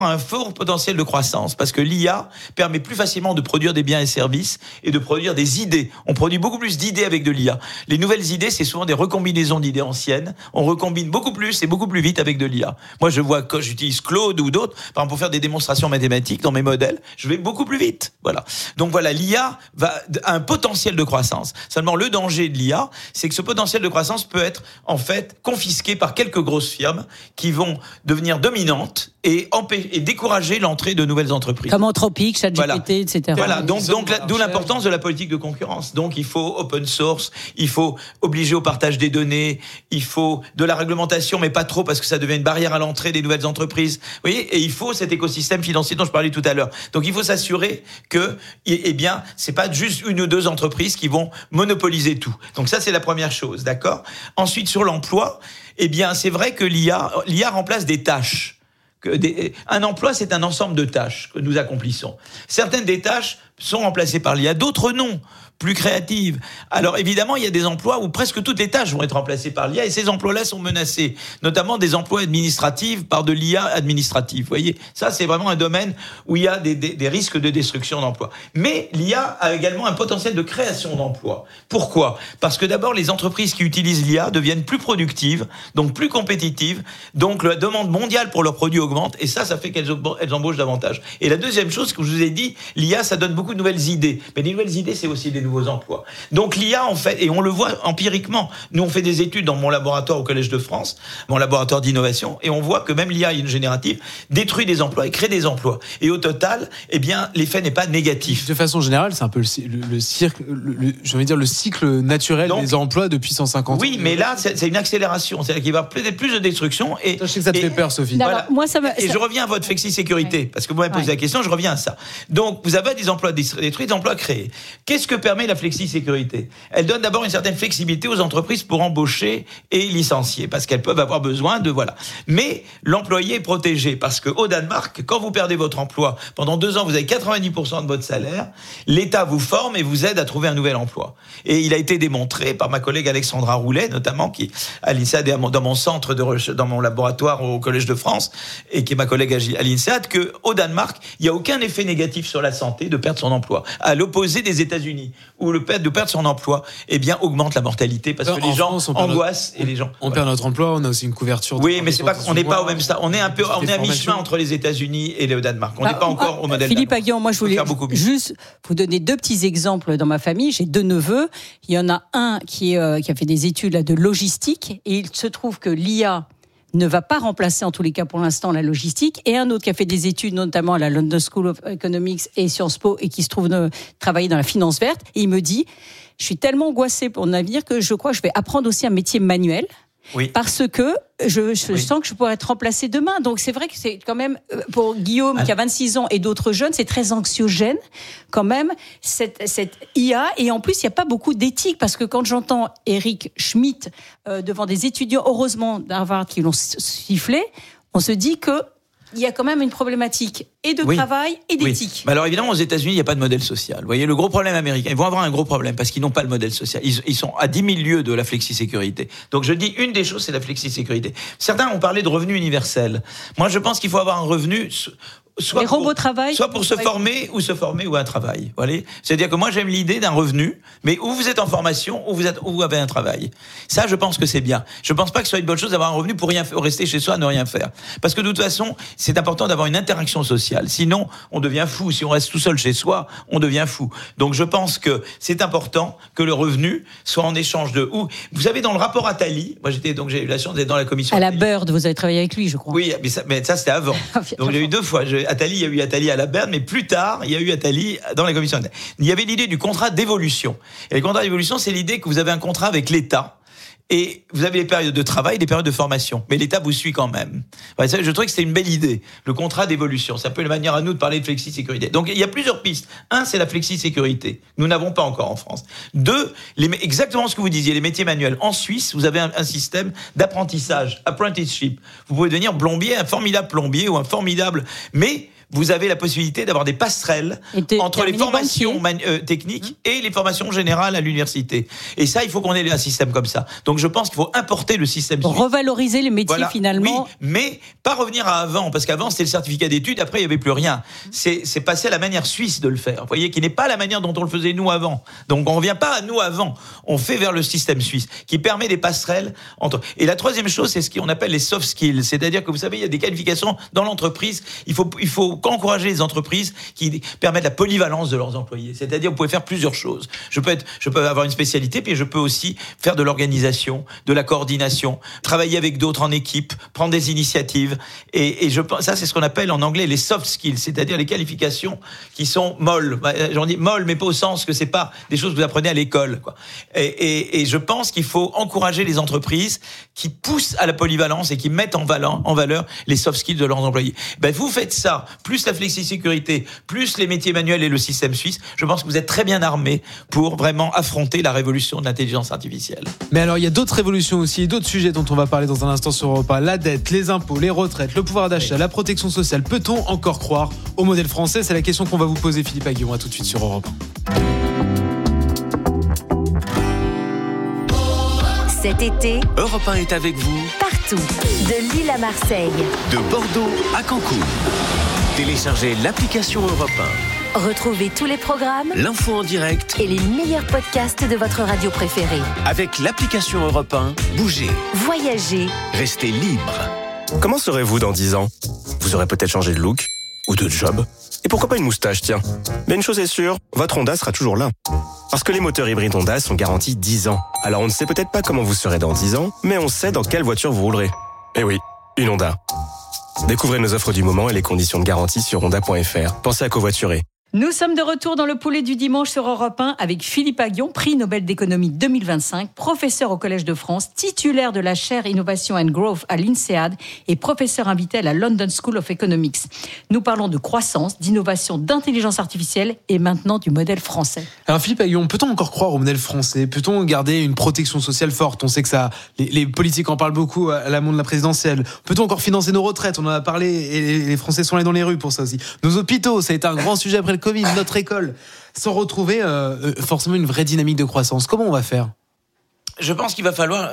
un fort potentiel de croissance parce que l'IA permet plus facilement de produire des biens et services et de produire des idées. On produit beaucoup plus d'idées avec de l'IA. Les nouvelles idées, c'est souvent des recombinaisons d'idées anciennes. On recombine beaucoup plus et beaucoup plus vite avec de l'IA. Moi, je vois quand j'utilise Claude ou d'autres, par exemple, pour faire des démonstrations mathématiques dans mes modèles, je vais beaucoup plus vite. Voilà. Donc voilà, l'IA a un potentiel de croissance. Seulement, le danger de l'IA, c'est que ce potentiel de croissance peut être, en fait, confisqué par quelques grosses firmes qui vont devenir dominantes et décourager l'entrée de nouvelles entreprises. Comme Anthropic, ChatGPT, voilà. etc. Voilà. Donc d'où l'importance de la politique de concurrence. Donc il faut open source, il faut obliger au partage des données, il faut de la réglementation, mais pas trop parce que ça devient une barrière à l'entrée des nouvelles entreprises. Vous voyez, et il faut cet écosystème financier dont je parlais tout à l'heure. Donc il faut s'assurer que, eh bien, c'est pas juste une ou deux entreprises qui vont monopoliser tout. Donc ça, c'est la première chose, d'accord ? Ensuite, sur l'emploi, eh bien, c'est vrai que l'IA remplace des tâches. Un emploi, c'est un ensemble de tâches que nous accomplissons. Certaines des tâches sont remplacées par l'IA, d'autres non, plus créatives. Alors évidemment, il y a des emplois où presque toutes les tâches vont être remplacées par l'IA et ces emplois-là sont menacés, notamment des emplois administratifs par de l'IA administrative. Vous voyez, ça c'est vraiment un domaine où il y a des risques de destruction d'emplois. Mais l'IA a également un potentiel de création d'emplois. Pourquoi ? Parce que d'abord, les entreprises qui utilisent l'IA deviennent plus productives, donc plus compétitives, donc la demande mondiale pour leurs produits augmente et ça fait qu'elles embauchent davantage. Et la deuxième chose que je vous ai dit, l'IA, ça donne beaucoup de nouvelles idées. Mais les nouvelles idées, c'est aussi des nouveaux emplois. Donc l'IA, en fait, et on le voit empiriquement, nous on fait des études dans mon laboratoire au Collège de France, mon laboratoire d'innovation, et on voit que même l'IA générative détruit des emplois et crée des emplois. Et au total, eh bien, l'effet n'est pas négatif. De façon générale, c'est un peu le cycle naturel des emplois depuis 150 ans. Oui, mais là, c'est une accélération. C'est-à-dire qu'il va y avoir peut-être plus de destruction. Et je sais que ça te fait peur, Sophie. Voilà. Moi, je reviens à votre flexi-sécurité, parce que vous m'avez posé la question, je reviens à ça. Donc, vous avez des emplois détruits, des emplois créés. Qu'est-ce que permet la flexi-sécurité ? Elle donne d'abord une certaine flexibilité aux entreprises pour embaucher et licencier, parce qu'elles peuvent avoir besoin de... Voilà. Mais l'employé est protégé, parce qu'au Danemark, quand vous perdez votre emploi, pendant 2 ans, vous avez 90% de votre salaire, l'État vous forme et vous aide à trouver un nouvel emploi. Et il a été démontré par ma collègue Alexandra Roulet, notamment, qui à l'INSEAD et dans mon centre de recherche, dans mon laboratoire au Collège de France, et qui est ma collègue à l'INSEAD, qu'au Danemark, il n'y a aucun effet négatif sur la santé de perdre son emploi. À l'opposé des États-Unis, où le fait de perdre son emploi, eh bien, augmente la mortalité, parce que les gens angoissent et les gens... On perd notre emploi, on a aussi une couverture... Oui, mais on n'est pas au même stade. On est à mi-chemin entre les États-Unis et le Danemark. On n'est pas encore au modèle Philippe Aghion, moi je voulais juste vous donner 2 petits exemples dans ma famille. J'ai 2 neveux. Il y en a un qui a fait des études de logistique et il se trouve que l'IA ne va pas remplacer en tous les cas pour l'instant la logistique, et un autre qui a fait des études notamment à la London School of Economics et Sciences Po et qui se trouve travailler dans la finance verte, et il me dit, je suis tellement angoissée pour mon avenir que je crois que je vais apprendre aussi un métier manuel. Oui. Parce que je sens que je pourrais être remplacée demain. Donc c'est vrai que c'est quand même, pour Guillaume qui a 26 ans et d'autres jeunes, c'est très anxiogène quand même cette IA. Et en plus, il n'y a pas beaucoup d'éthique, parce que quand j'entends Eric Schmidt devant des étudiants, heureusement d'Harvard, qui l'ont sifflé, on se dit que il y a quand même une problématique et de travail et d'éthique. Alors évidemment, aux États-Unis, il n'y a pas de modèle social. Vous voyez, le gros problème américain, ils vont avoir un gros problème parce qu'ils n'ont pas le modèle social. Ils sont à 10 000 lieues de la flexi-sécurité. Donc je dis, une des choses, c'est la flexi-sécurité. Certains ont parlé de revenu universel. Moi, je pense qu'il faut avoir un revenu... Soit pour se former ou un travail. Vous voyez, c'est-à-dire que moi j'aime l'idée d'un revenu, mais où vous êtes en formation, où vous avez un travail. Ça, je pense que c'est bien. Je pense pas que ce soit une bonne chose d'avoir un revenu pour rester chez soi, ne rien faire. Parce que de toute façon, c'est important d'avoir une interaction sociale. Sinon, on devient fou. Si on reste tout seul chez soi, on devient fou. Donc je pense que c'est important que le revenu soit en échange de où. Vous savez, dans le rapport Attali, moi j'ai eu la chance d'être dans la commission. À la Bird, vous avez travaillé avec lui, je crois. Oui, mais ça c'était avant. Donc j'ai eu 2 fois. Attali, il y a eu Attali à la Berne, mais plus tard, il y a eu Attali dans la commission. Il y avait l'idée du contrat d'évolution. Et le contrat d'évolution, c'est l'idée que vous avez un contrat avec l'État. Et vous avez les périodes de travail, les périodes de formation. Mais l'État vous suit quand même. Je trouvais que c'était une belle idée. Le contrat d'évolution. C'est un peu une manière à nous de parler de flexi-sécurité. Donc, il y a plusieurs pistes. 1, c'est la flexi-sécurité. Nous n'avons pas encore en France. 2, exactement ce que vous disiez, les métiers manuels. En Suisse, vous avez un système d'apprentissage, apprenticeship. Vous pouvez devenir plombier, un formidable plombier ou un formidable, mais vous avez la possibilité d'avoir des passerelles entre les formations techniques et les formations générales à l'université. Et ça, il faut qu'on ait un système comme ça. Donc je pense qu'il faut importer le système suisse. Revaloriser les métiers finalement. Oui, mais pas revenir à avant, parce qu'avant c'était le certificat d'études, après il n'y avait plus rien. C'est passer à la manière suisse de le faire, vous voyez, qui n'est pas la manière dont on le faisait nous avant. Donc on ne revient pas à nous avant, on fait vers le système suisse, qui permet des passerelles entre... Et la troisième chose, c'est ce qu'on appelle les soft skills, c'est-à-dire que vous savez, il y a des qualifications dans l'entreprise, il faut encourager les entreprises qui permettent la polyvalence de leurs employés, c'est-à-dire vous pouvez faire plusieurs choses. Je peux avoir une spécialité, puis je peux aussi faire de l'organisation, de la coordination, travailler avec d'autres en équipe, prendre des initiatives, et je pense, ça c'est ce qu'on appelle en anglais les soft skills, c'est-à-dire les qualifications qui sont molles. J'en dis molles, mais pas au sens que c'est pas des choses que vous apprenez à l'école, quoi. Et je pense qu'il faut encourager les entreprises qui poussent à la polyvalence et qui mettent en valeur les soft skills de leurs employés. Vous faites ça, plus la flexisécurité, plus les métiers manuels et le système suisse, je pense que vous êtes très bien armés pour vraiment affronter la révolution de l'intelligence artificielle. Mais alors, il y a d'autres révolutions aussi, d'autres sujets dont on va parler dans un instant sur Europe 1. La dette, les impôts, les retraites, le pouvoir d'achat, la protection sociale. Peut-on encore croire au modèle français ? C'est la question qu'on va vous poser, Philippe Aghion. À tout de suite sur Europe 1. Cet été, Europe 1 est avec vous partout, de Lille à Marseille, de Bordeaux à Cancun. Téléchargez l'application Europe 1. Retrouvez tous les programmes, l'info en direct et les meilleurs podcasts de votre radio préférée. Avec l'application Europe 1, bougez, voyagez, restez libre. Comment serez-vous dans 10 ans ? Vous aurez peut-être changé de look ou de job. Et pourquoi pas une moustache, tiens ? Mais une chose est sûre, votre Honda sera toujours là. Parce que les moteurs hybrides Honda sont garantis 10 ans. Alors on ne sait peut-être pas comment vous serez dans 10 ans, mais on sait dans quelle voiture vous roulerez. Eh oui, une Honda. Découvrez nos offres du moment et les conditions de garantie sur honda.fr. Pensez à covoiturer. Nous sommes de retour dans le poulet du dimanche sur Europe 1 avec Philippe Aghion, prix Nobel d'économie 2025, professeur au Collège de France, titulaire de la chaire Innovation and Growth à l'INSEAD et professeur invité à la London School of Economics. Nous parlons de croissance, d'innovation, d'intelligence artificielle et maintenant du modèle français. Alors Philippe Aghion, peut-on encore croire au modèle français ? Peut-on garder une protection sociale forte ? On sait que ça, les politiques en parlent beaucoup à l'amont de la présidentielle. Peut-on encore financer nos retraites ? On en a parlé et les Français sont allés dans les rues pour ça aussi. Nos hôpitaux, ça a été un grand sujet après le Covid, notre école, sans retrouver forcément une vraie dynamique de croissance. Comment on va faire ? Je pense qu'il va falloir,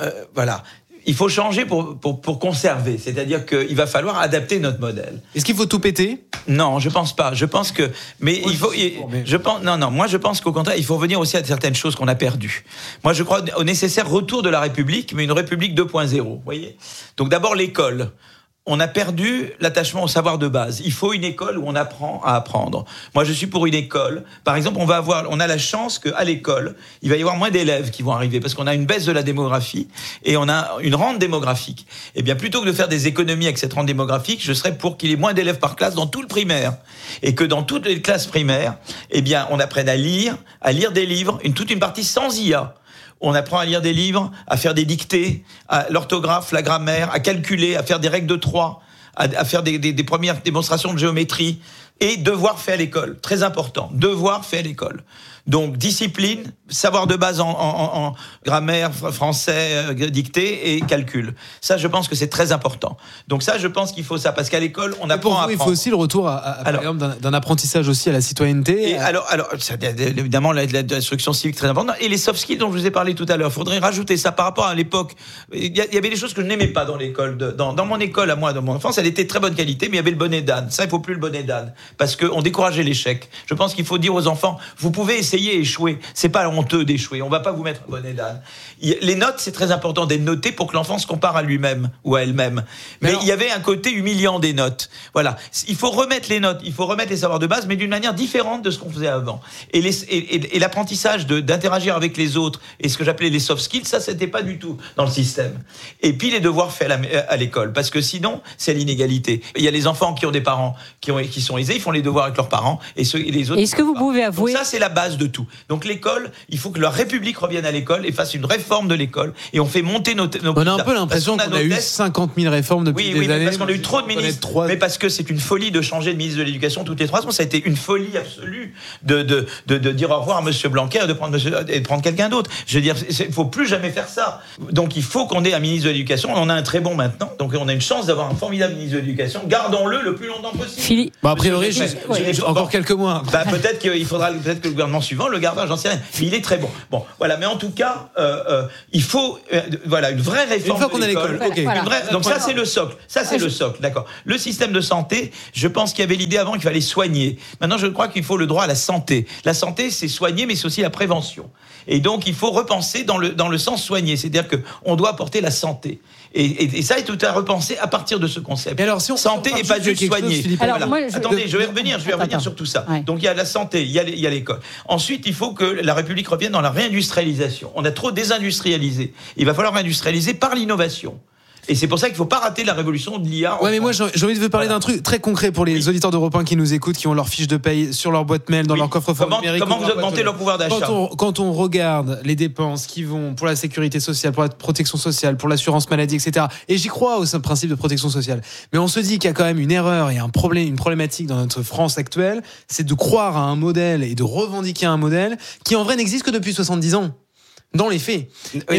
il faut changer pour conserver. C'est-à-dire qu'il va falloir adapter notre modèle. Est-ce qu'il faut tout péter ? Non, je pense pas. Je pense que, mais il faut. Moi, je pense qu'au contraire, il faut revenir aussi à certaines choses qu'on a perdues. Moi, je crois au nécessaire retour de la République, mais une République 2.0. Vous voyez ? Donc, d'abord l'école. On a perdu l'attachement au savoir de base. Il faut une école où on apprend à apprendre. Moi, je suis pour une école. Par exemple, on a la chance qu'à l'école, il va y avoir moins d'élèves qui vont arriver parce qu'on a une baisse de la démographie et on a une rente démographique. Eh bien, plutôt que de faire des économies avec cette rente démographique, je serais pour qu'il y ait moins d'élèves par classe dans tout le primaire et que dans toutes les classes primaires, eh bien, on apprenne à lire des livres, toute une partie sans IA. On apprend à lire des livres, à faire des dictées, à l'orthographe, la grammaire, à calculer, à faire des règles de 3, à faire des premières démonstrations de géométrie. Et devoir fait à l'école, très important, devoir fait à l'école. Donc discipline, savoir de base en grammaire, français, dictée et calcul. Ça, je pense que c'est très important. Donc ça, je pense qu'il faut ça, parce qu'à l'école, on apprend à apprendre. Il faut aussi le retour par exemple, d'un apprentissage aussi à la citoyenneté. Et alors, évidemment, l'instruction civique très importante. Et les soft skills dont je vous ai parlé tout à l'heure, il faudrait rajouter ça par rapport à l'époque. Il y avait des choses que je n'aimais pas dans l'école. Dans mon école, à moi, dans mon enfance, elle était de très bonne qualité, mais il y avait le bonnet d'âne. Ça, il ne faut plus le bonnet d'âne. Parce qu'on décourageait l'échec. Je pense qu'il faut dire aux enfants, vous pouvez essayer et échouer. C'est pas honteux d'échouer. On va pas vous mettre un bonnet d'âne. Les notes, c'est très important d'être noté pour que l'enfant se compare à lui-même ou à elle-même. Mais il y avait un côté humiliant des notes. Voilà. Il faut remettre les notes, il faut remettre les savoirs de base, mais d'une manière différente de ce qu'on faisait avant. Et l'apprentissage d'interagir avec les autres et ce que j'appelais les soft skills, ça, c'était pas du tout dans le système. Et puis les devoirs faits à l'école. Parce que sinon, c'est l'inégalité. Il y a les enfants qui ont des parents qui sont aisés, ils font les devoirs avec leurs parents et les autres. Est-ce que vous pouvez avouer? Donc ça, c'est la base de tout. Donc l'école, il faut que la République revienne à l'école et fasse une réforme de l'école et on fait monter nos on a un peu l'impression qu'on a eu 50 000 réformes depuis des années. Parce qu'on a eu trop de ministres. Mais parce que c'est une folie de changer de ministre de l'Éducation toutes les 3 ans. Ça a été une folie absolue de dire au revoir à Monsieur Blanquer et de prendre quelqu'un d'autre. Je veux dire, il faut plus jamais faire ça. Donc il faut qu'on ait un ministre de l'Éducation. On en a un très bon maintenant. Donc on a une chance d'avoir un formidable ministre de l'Éducation. Gardons-le le plus longtemps possible. A priori, mais encore quelques mois. Peut-être qu'il faudra que le gouvernement suivant le gardera, j'en sais rien. Mais il est très bon. Bon, voilà. Mais en tout cas, il faut une vraie réforme. Une fois qu'on a l'école. Okay. Donc ça, c'est le socle. Le socle, d'accord. Le système de santé, je pense qu'il y avait l'idée avant qu'il fallait soigner. Maintenant, je crois qu'il faut le droit à la santé. La santé, c'est soigner, mais c'est aussi la prévention. Et donc, il faut repenser dans le sens soigner. C'est-à-dire qu'on doit apporter la santé. Et ça est tout à repenser à partir de ce concept. Et alors, si santé et pas juste soigner. Attendez, je vais revenir sur tout ça. Ouais. Donc il y a la santé, il y a l'école. Ensuite, il faut que la République revienne dans la réindustrialisation. On a trop désindustrialisé. Il va falloir réindustrialiser par l'innovation. Et c'est pour ça qu'il ne faut pas rater la révolution de l'IA. Ouais, mais moi, j'ai envie de vous parler d'un truc très concret pour les auditeurs d'Europe 1 qui nous écoutent, qui ont leur fiche de paye sur leur boîte mail, dans leur coffre-fort numérique. Comment vous augmentez leur pouvoir d'achat ? Quand on regarde les dépenses qui vont pour la sécurité sociale, pour la protection sociale, pour l'assurance maladie, etc. Et j'y crois au principe de protection sociale. Mais on se dit qu'il y a quand même une erreur et un problème, une problématique dans notre France actuelle, c'est de croire à un modèle et de revendiquer un modèle qui en vrai n'existe que depuis 70 ans. Dans les faits.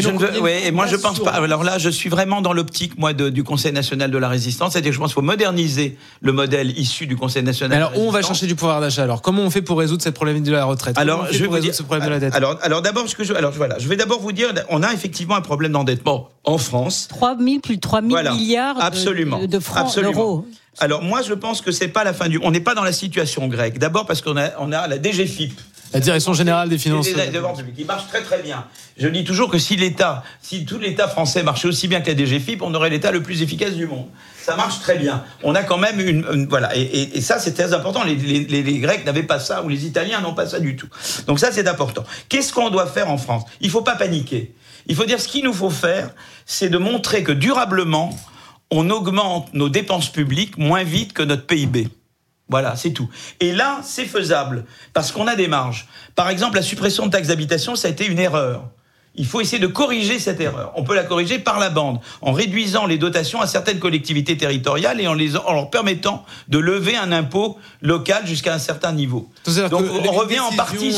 Et moi je pense pas. Alors là, je suis vraiment dans l'optique du Conseil national de la résistance, c'est-à-dire que je pense qu'il faut moderniser le modèle issu du Conseil national. Alors où on va chercher du pouvoir d'achat ? Alors comment on fait pour résoudre cette problématique de la retraite ? Alors je vais vous dire ce problème de la dette. Alors d'abord je vais d'abord vous dire, on a effectivement un problème d'endettement en France. Plus de 3 000 milliards de francs d'euros. Alors moi je pense que c'est pas la fin on n'est pas dans la situation grecque. D'abord parce qu'on a la DGFiP. La Direction Générale des Finances Publiques, qui marche très très bien. Je dis toujours que si tout l'État français marchait aussi bien que la DGFiP, on aurait l'État le plus efficace du monde. Ça marche très bien. On a quand même voilà. Et ça, c'est très important. Les Grecs n'avaient pas ça, ou les Italiens n'ont pas ça du tout. Donc ça, c'est important. Qu'est-ce qu'on doit faire en France ? Il ne faut pas paniquer. Il faut dire ce qu'il nous faut faire, c'est de montrer que durablement, on augmente nos dépenses publiques moins vite que notre PIB. Voilà, c'est tout. Et là, c'est faisable, parce qu'on a des marges. Par exemple, la suppression de taxes d'habitation, ça a été une erreur. Il faut essayer de corriger cette erreur. On peut la corriger par la bande, en réduisant les dotations à certaines collectivités territoriales et en leur permettant de lever un impôt local jusqu'à un certain niveau. Donc on revient en partie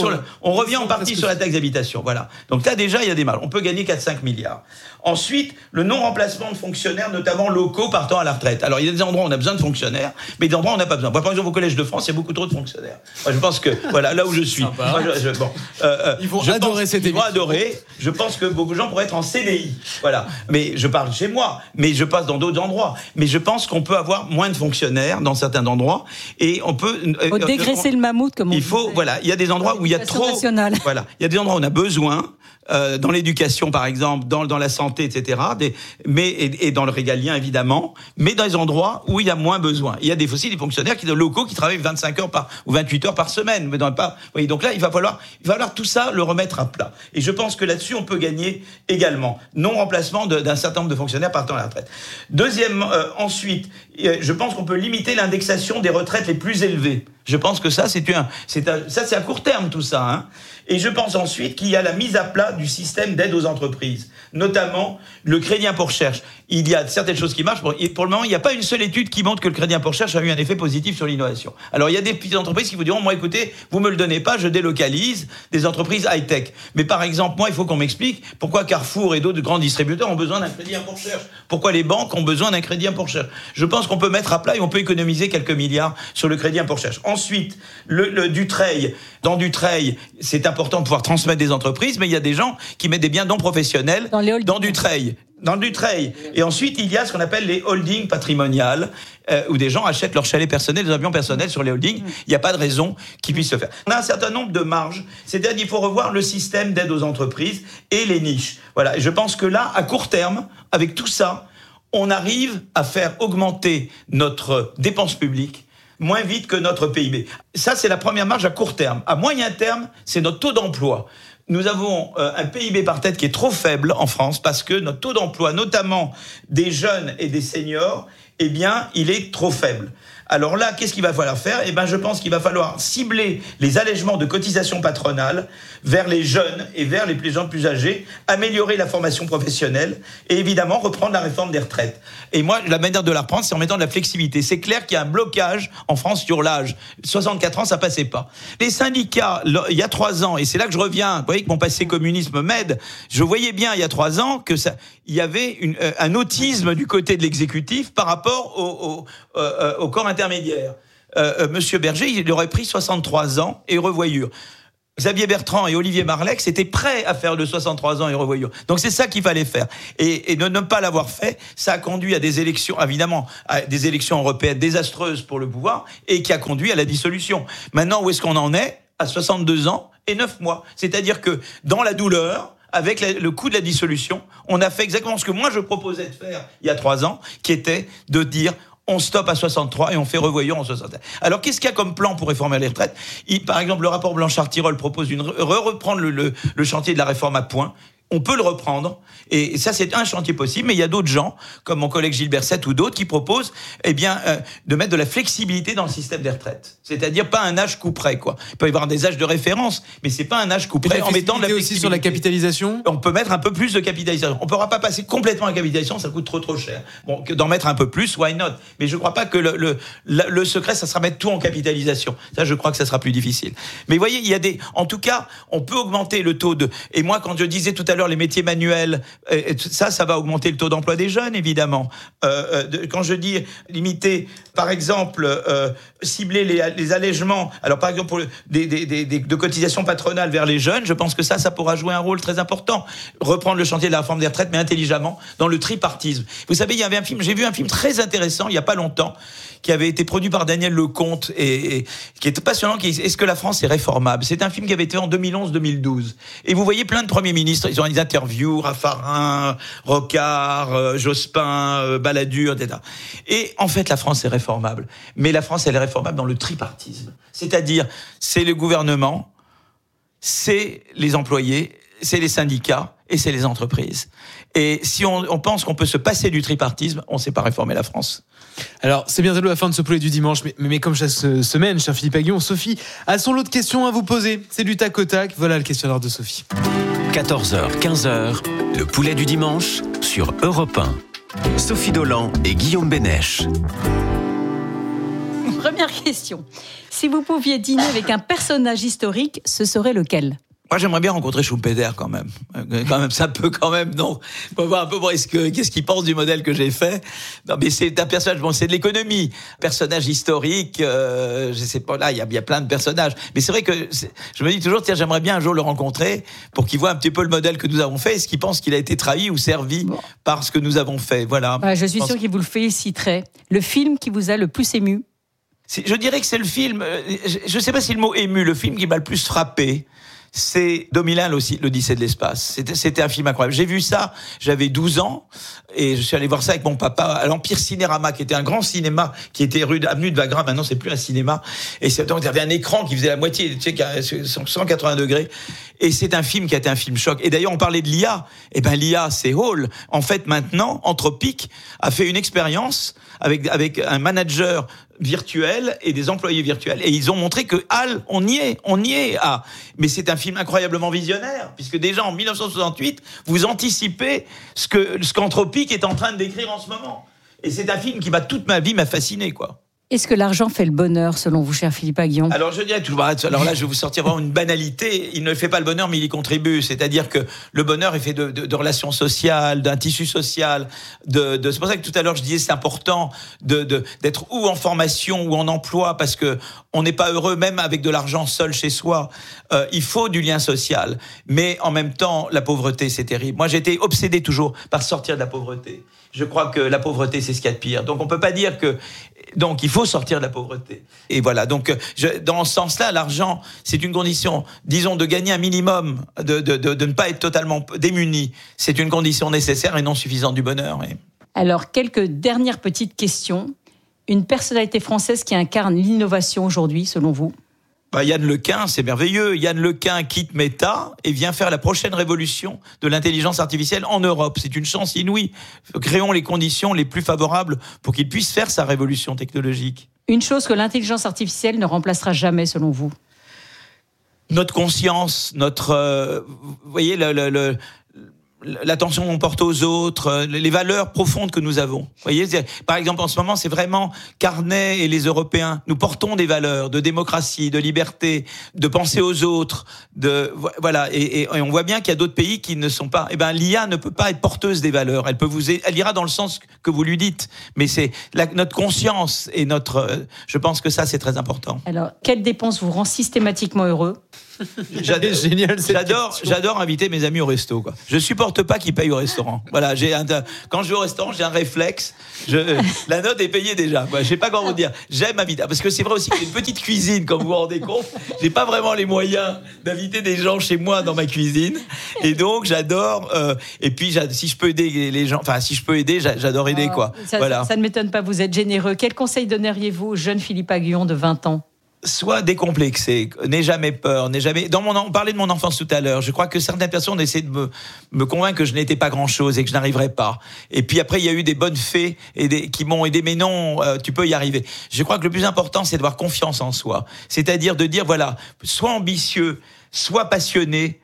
sur la taxe d'habitation. Voilà. Donc là déjà il y a des marges. On peut gagner 4-5 milliards. Ensuite, le non-remplacement de fonctionnaires, notamment locaux, partant à la retraite. Alors il y a des endroits où on a besoin de fonctionnaires, mais des endroits où on n'a pas besoin. Moi, par exemple, au Collège de France, il y a beaucoup trop de fonctionnaires. Moi, je pense que voilà, là où je suis, ils vont adorer cette émission. Je pense que beaucoup de gens pourraient être en CDI. Voilà. Mais je parle chez moi, mais je passe dans d'autres endroits. Mais je pense qu'on peut avoir moins de fonctionnaires dans certains endroits et on peut. Il faut dégraisser le mammouth, comme on dit. Il y a des endroits où il y a trop. Voilà. Il y a des endroits où on a besoin. Dans l'éducation, par exemple, dans la santé, etc. Et dans le régalien, évidemment. Mais dans les endroits où il y a moins besoin. Il y a des fonctionnaires locaux qui travaillent 25 heures ou 28 heures par semaine. Mais donc là, il va falloir tout ça le remettre à plat. Et je pense que là-dessus, on peut gagner également. Non-remplacement d'un certain nombre de fonctionnaires partant à la retraite. Ensuite, je pense qu'on peut limiter l'indexation des retraites les plus élevées. Je pense que ça, c'est à court terme, tout ça, hein. Et je pense ensuite qu'il y a la mise à plat du système d'aide aux entreprises, notamment le crédit impôt recherche. Il y a certaines choses qui marchent. Pour le moment, il n'y a pas une seule étude qui montre que le crédit impôt recherche a eu un effet positif sur l'innovation. Alors, il y a des petites entreprises qui vous diront, moi, écoutez, vous me le donnez pas, je délocalise des entreprises high-tech. Mais par exemple, moi, il faut qu'on m'explique pourquoi Carrefour et d'autres grands distributeurs ont besoin d'un crédit impôt recherche. Pourquoi les banques ont besoin d'un crédit impôt recherche. Je pense qu'on peut mettre à plat et on peut économiser quelques milliards sur le crédit impôt recherche. Ensuite, le Dutreil. Dans Dutreil, c'est important de pouvoir transmettre des entreprises, mais il y a des gens qui mettent des biens non professionnels dans Dutreil. Et ensuite, il y a ce qu'on appelle les holdings patrimoniales, où des gens achètent leurs chalets personnels, des avions personnels sur les holdings. Il n'y a pas de raison qu'ils puissent se faire. On a un certain nombre de marges, c'est-à-dire qu'il faut revoir le système d'aide aux entreprises et les niches. Voilà. Et je pense que là, à court terme, avec tout ça, on arrive à faire augmenter notre dépense publique moins vite que notre PIB. Ça, c'est la première marge à court terme. À moyen terme, c'est notre taux d'emploi. Nous avons un PIB par tête qui est trop faible en France parce que notre taux d'emploi, notamment des jeunes et des seniors, eh bien, il est trop faible. Alors là, qu'est-ce qu'il va falloir faire ? Eh ben, je pense qu'il va falloir cibler les allègements de cotisations patronales vers les jeunes et vers les gens plus âgés, améliorer la formation professionnelle et évidemment reprendre la réforme des retraites. Et moi, la manière de la reprendre, c'est en mettant de la flexibilité. C'est clair qu'il y a un blocage en France sur l'âge. 64 ans, ça passait pas. Les syndicats, il y a 3 ans, et c'est là que je reviens, vous voyez que mon passé communisme m'aide, je voyais bien il y a 3 ans que il y avait un autisme du côté de l'exécutif par rapport au corps intermédiaire. Monsieur Berger, il aurait pris 63 ans et revoyure. Xavier Bertrand et Olivier Marleix étaient prêts à faire de 63 ans et revoyure. Donc c'est ça qu'il fallait faire. Et de ne pas l'avoir fait, ça a conduit à des élections, évidemment, à des élections européennes désastreuses pour le pouvoir, et qui a conduit à la dissolution. Maintenant, où est-ce qu'on en est ? À 62 ans et 9 mois. C'est-à-dire que dans la douleur, avec le coup de la dissolution, on a fait exactement ce que moi je proposais de faire il y a 3 ans, qui était de dire on stoppe à 63 et on fait revoyure en 61. Alors, qu'est-ce qu'il y a comme plan pour réformer les retraites ? Par exemple, le rapport Blanchard-Tirole propose reprendre le chantier de la réforme à point. On peut le reprendre, et ça c'est un chantier possible, mais il y a d'autres gens, comme mon collègue Gilles Berset ou d'autres, qui proposent de mettre de la flexibilité dans le système des retraites. C'est-à-dire pas un âge coup près, quoi. Il peut y avoir des âges de référence, mais c'est pas un âge coup près en mettant de la flexibilité. Aussi sur la capitalisation ? On peut mettre un peu plus de capitalisation. On ne pourra pas passer complètement à la capitalisation, ça coûte trop cher. Bon, d'en mettre un peu plus, why not ? Mais je ne crois pas que le secret, ça sera mettre tout en capitalisation. Ça, je crois que ça sera plus difficile. Mais vous voyez, en tout cas, on peut augmenter le taux de... Et moi, quand je disais tout à l'heure les métiers manuels, ça va augmenter le taux d'emploi des jeunes, évidemment. Quand je dis limiter, par exemple, cibler les allègements, alors par exemple de cotisations patronales vers les jeunes, je pense que ça pourra jouer un rôle très important. Reprendre le chantier de la réforme des retraites, mais intelligemment, dans le tripartisme. Vous savez, j'ai vu un film très intéressant il y a pas longtemps, qui avait été produit par Daniel Lecomte et qui est passionnant, Est-ce que la France est réformable ? C'est un film qui avait été fait en 2011-2012. Et vous voyez plein de premiers ministres, ils ont des interviews, Raffarin, Rocard, Jospin, Balladur, etc. Et en fait, la France est réformable. Mais la France, elle est réformable dans le tripartisme. C'est-à-dire, c'est le gouvernement, c'est les employés, c'est les syndicats et c'est les entreprises. Et si on pense qu'on peut se passer du tripartisme, on ne sait pas réformer la France. Alors, c'est bientôt la fin de ce poulet du dimanche, mais comme chaque semaine, cher Philippe Aghion, Sophie a son lot de questions à vous poser. C'est du tac au tac. Voilà le questionnaire de Sophie. 14h, 15h, le poulet du dimanche sur Europe 1. Sophie Dolan et Guillaume Bénèche. Première question. Si vous pouviez dîner avec un personnage historique, ce serait lequel ? Moi, j'aimerais bien rencontrer Schumpeter, quand même. Ça peut quand même, non. Faut voir un peu qu'est-ce qu'il pense du modèle que j'ai fait. Non, mais c'est un personnage, c'est de l'économie. Personnage historique, je sais pas, là, il y a plein de personnages. Mais c'est vrai que je me dis toujours, tiens, j'aimerais bien un jour le rencontrer pour qu'il voit un petit peu le modèle que nous avons fait. Est-ce qu'il pense qu'il a été trahi ou servi par ce que nous avons fait? Voilà. Je suis sûr qu'il vous le féliciterait. Le film qui vous a le plus ému? Je dirais que c'est le film, je sais pas si le mot ému, le film qui m'a le plus frappé, c'est 2001, l'Odyssée de l'espace. C'était un film incroyable. J'ai vu ça, j'avais 12 ans, et je suis allé voir ça avec mon papa à l'Empire Cinérama, qui était un grand cinéma, qui était avenue de Wagram. Maintenant, c'est plus un cinéma. Et donc, il y avait un écran qui faisait la moitié, tu sais, 180 degrés. Et c'est un film qui a été un film choc. Et d'ailleurs, on parlait de l'IA. Eh ben, l'IA, c'est Hall. En fait, maintenant, Anthropic a fait une expérience avec un manager virtuel et des employés virtuels. Et ils ont montré que HAL, on y est. Mais c'est un film incroyablement visionnaire, puisque déjà en 1968, vous anticipez ce qu'Anthropic est en train de décrire en ce moment. Et c'est un film qui toute ma vie m'a fasciné, quoi. Est-ce que l'argent fait le bonheur, selon vous, cher Philippe Aghion? Alors, je dirais toujours, alors là, je vais vous sortir vraiment une banalité. Il ne fait pas le bonheur, mais il y contribue. C'est-à-dire que le bonheur est fait de relations sociales, d'un tissu social, c'est pour ça que tout à l'heure, je disais, c'est important d'être ou en formation ou en emploi, parce que on n'est pas heureux, même avec de l'argent seul chez soi. Il faut du lien social. Mais en même temps, la pauvreté, c'est terrible. Moi, j'ai été obsédé toujours par sortir de la pauvreté. Je crois que la pauvreté, c'est ce qu'il y a de pire. Donc, on peut pas dire que... Donc, il faut sortir de la pauvreté. Et voilà. Donc, dans ce sens-là, l'argent, c'est une condition, disons, de gagner un minimum, de ne pas être totalement démuni. C'est une condition nécessaire et non suffisante du bonheur. Oui. Alors, quelques dernières petites questions. Une personnalité française qui incarne l'innovation aujourd'hui, selon vous? Yann Lequin, c'est merveilleux. Yann Lequin quitte Meta et vient faire la prochaine révolution de l'intelligence artificielle en Europe. C'est une chance inouïe. Créons les conditions les plus favorables pour qu'il puisse faire sa révolution technologique. Une chose que l'intelligence artificielle ne remplacera jamais, selon vous? Notre conscience, vous voyez, l'attention qu'on porte aux autres, les valeurs profondes que nous avons. Vous voyez, par exemple, en ce moment, c'est vraiment Carnet et les Européens. Nous portons des valeurs de démocratie, de liberté, de penser aux autres, voilà. Et on voit bien qu'il y a d'autres pays qui ne sont pas. Eh ben, l'IA ne peut pas être porteuse des valeurs. Elle ira dans le sens que vous lui dites. Mais c'est notre conscience et je pense que ça, c'est très important. Alors, quelle dépense vous rend systématiquement heureux? J'adore inviter mes amis au resto, quoi. Je supporte pas qu'ils payent au restaurant. Voilà, quand je vais au restaurant, j'ai un réflexe. La note est payée déjà. Je sais pas comment vous dire. J'aime inviter, parce que c'est vrai aussi que j'ai une petite cuisine, comme vous vous rendez compte. J'ai pas vraiment les moyens d'inviter des gens chez moi dans ma cuisine, et donc j'adore. Et puis si je peux aider les gens, j'adore aider, quoi. Ça ne m'étonne pas. Vous êtes généreux. Quel conseil donneriez-vous au jeune Philippe Aghion de 20 ans? Sois décomplexé, n'aie jamais peur, on parlait de mon enfance tout à l'heure. Je crois que certaines personnes essaient de me convaincre que je n'étais pas grand-chose et que je n'arriverais pas. Et puis après, il y a eu des bonnes fées qui m'ont aidé, mais non, tu peux y arriver. Je crois que le plus important, c'est d'avoir confiance en soi. C'est-à-dire de dire, voilà, sois ambitieux, sois passionné,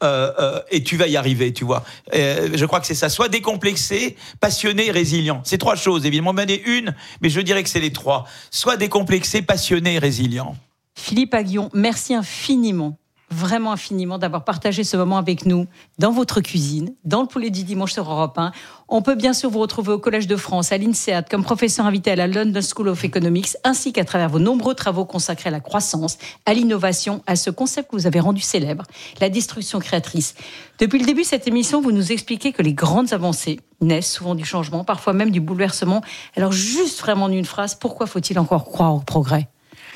et tu vas y arriver, tu vois. Je crois que c'est ça. Sois décomplexé, passionné et résilient. C'est 3 choses, évidemment. Mais je dirais que c'est les 3. Sois décomplexé, passionné et résilient. Philippe Aghion, merci infiniment. Vraiment infiniment d'avoir partagé ce moment avec nous dans votre cuisine, dans le Poulet du dimanche sur Europe 1. On peut bien sûr vous retrouver au Collège de France, à l'INSEAD, comme professeur invité à la London School of Economics, ainsi qu'à travers vos nombreux travaux consacrés à la croissance, à l'innovation, à ce concept que vous avez rendu célèbre, la destruction créatrice. Depuis le début de cette émission, vous nous expliquez que les grandes avancées naissent souvent du changement, parfois même du bouleversement. Alors juste vraiment en une phrase, pourquoi faut-il encore croire au progrès ?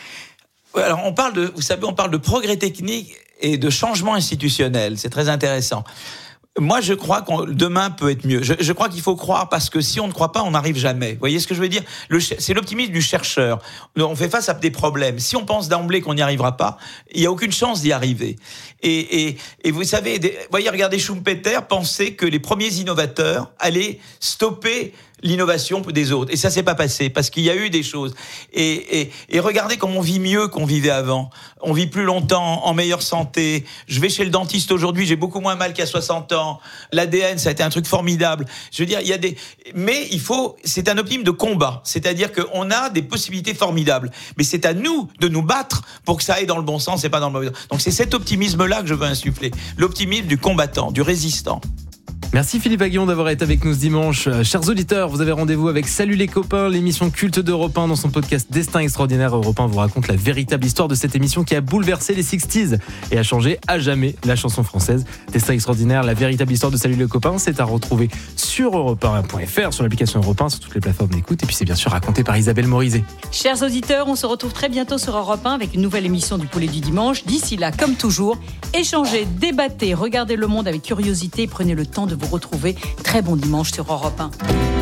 Alors on parle de progrès technique et de changement institutionnel. C'est très intéressant. Moi, je crois que demain peut être mieux. Je crois qu'il faut croire, parce que si on ne croit pas, on n'arrive jamais. Vous voyez ce que je veux dire ? C'est l'optimisme du chercheur. On fait face à des problèmes. Si on pense d'emblée qu'on n'y arrivera pas, il n'y a aucune chance d'y arriver. Et vous savez, voyez, regardez Schumpeter penser que les premiers innovateurs allaient stopper l'innovation des autres. Et ça s'est pas passé, parce qu'il y a eu des choses. Et regardez comme on vit mieux qu'on vivait avant. On vit plus longtemps, en meilleure santé. Je vais chez le dentiste aujourd'hui, j'ai beaucoup moins mal qu'à 60 ans. L'ADN, ça a été un truc formidable. Je veux dire, mais c'est un optimisme de combat. C'est-à-dire qu'on a des possibilités formidables. Mais c'est à nous de nous battre pour que ça aille dans le bon sens et pas dans le mauvais sens. Donc c'est cet optimisme-là que je veux insuffler. L'optimisme du combattant, du résistant. Merci Philippe Aghion d'avoir été avec nous ce dimanche. Chers auditeurs, vous avez rendez-vous avec Salut les copains, l'émission culte d'Europe 1 dans son podcast Destin extraordinaire. Europe 1 vous raconte la véritable histoire de cette émission qui a bouleversé les 60s et a changé à jamais la chanson française. Destin extraordinaire, la véritable histoire de Salut les copains, c'est à retrouver sur europe1.fr, sur l'application Europe 1, sur toutes les plateformes d'écoute. Et puis c'est bien sûr raconté par Isabelle Morizet. Chers auditeurs, on se retrouve très bientôt sur Europe 1 avec une nouvelle émission du Poulet du dimanche. D'ici là, comme toujours, échangez, débattez, regardez le monde avec curiosité et prenez le temps de vous retrouver. Très bon dimanche sur Europe 1.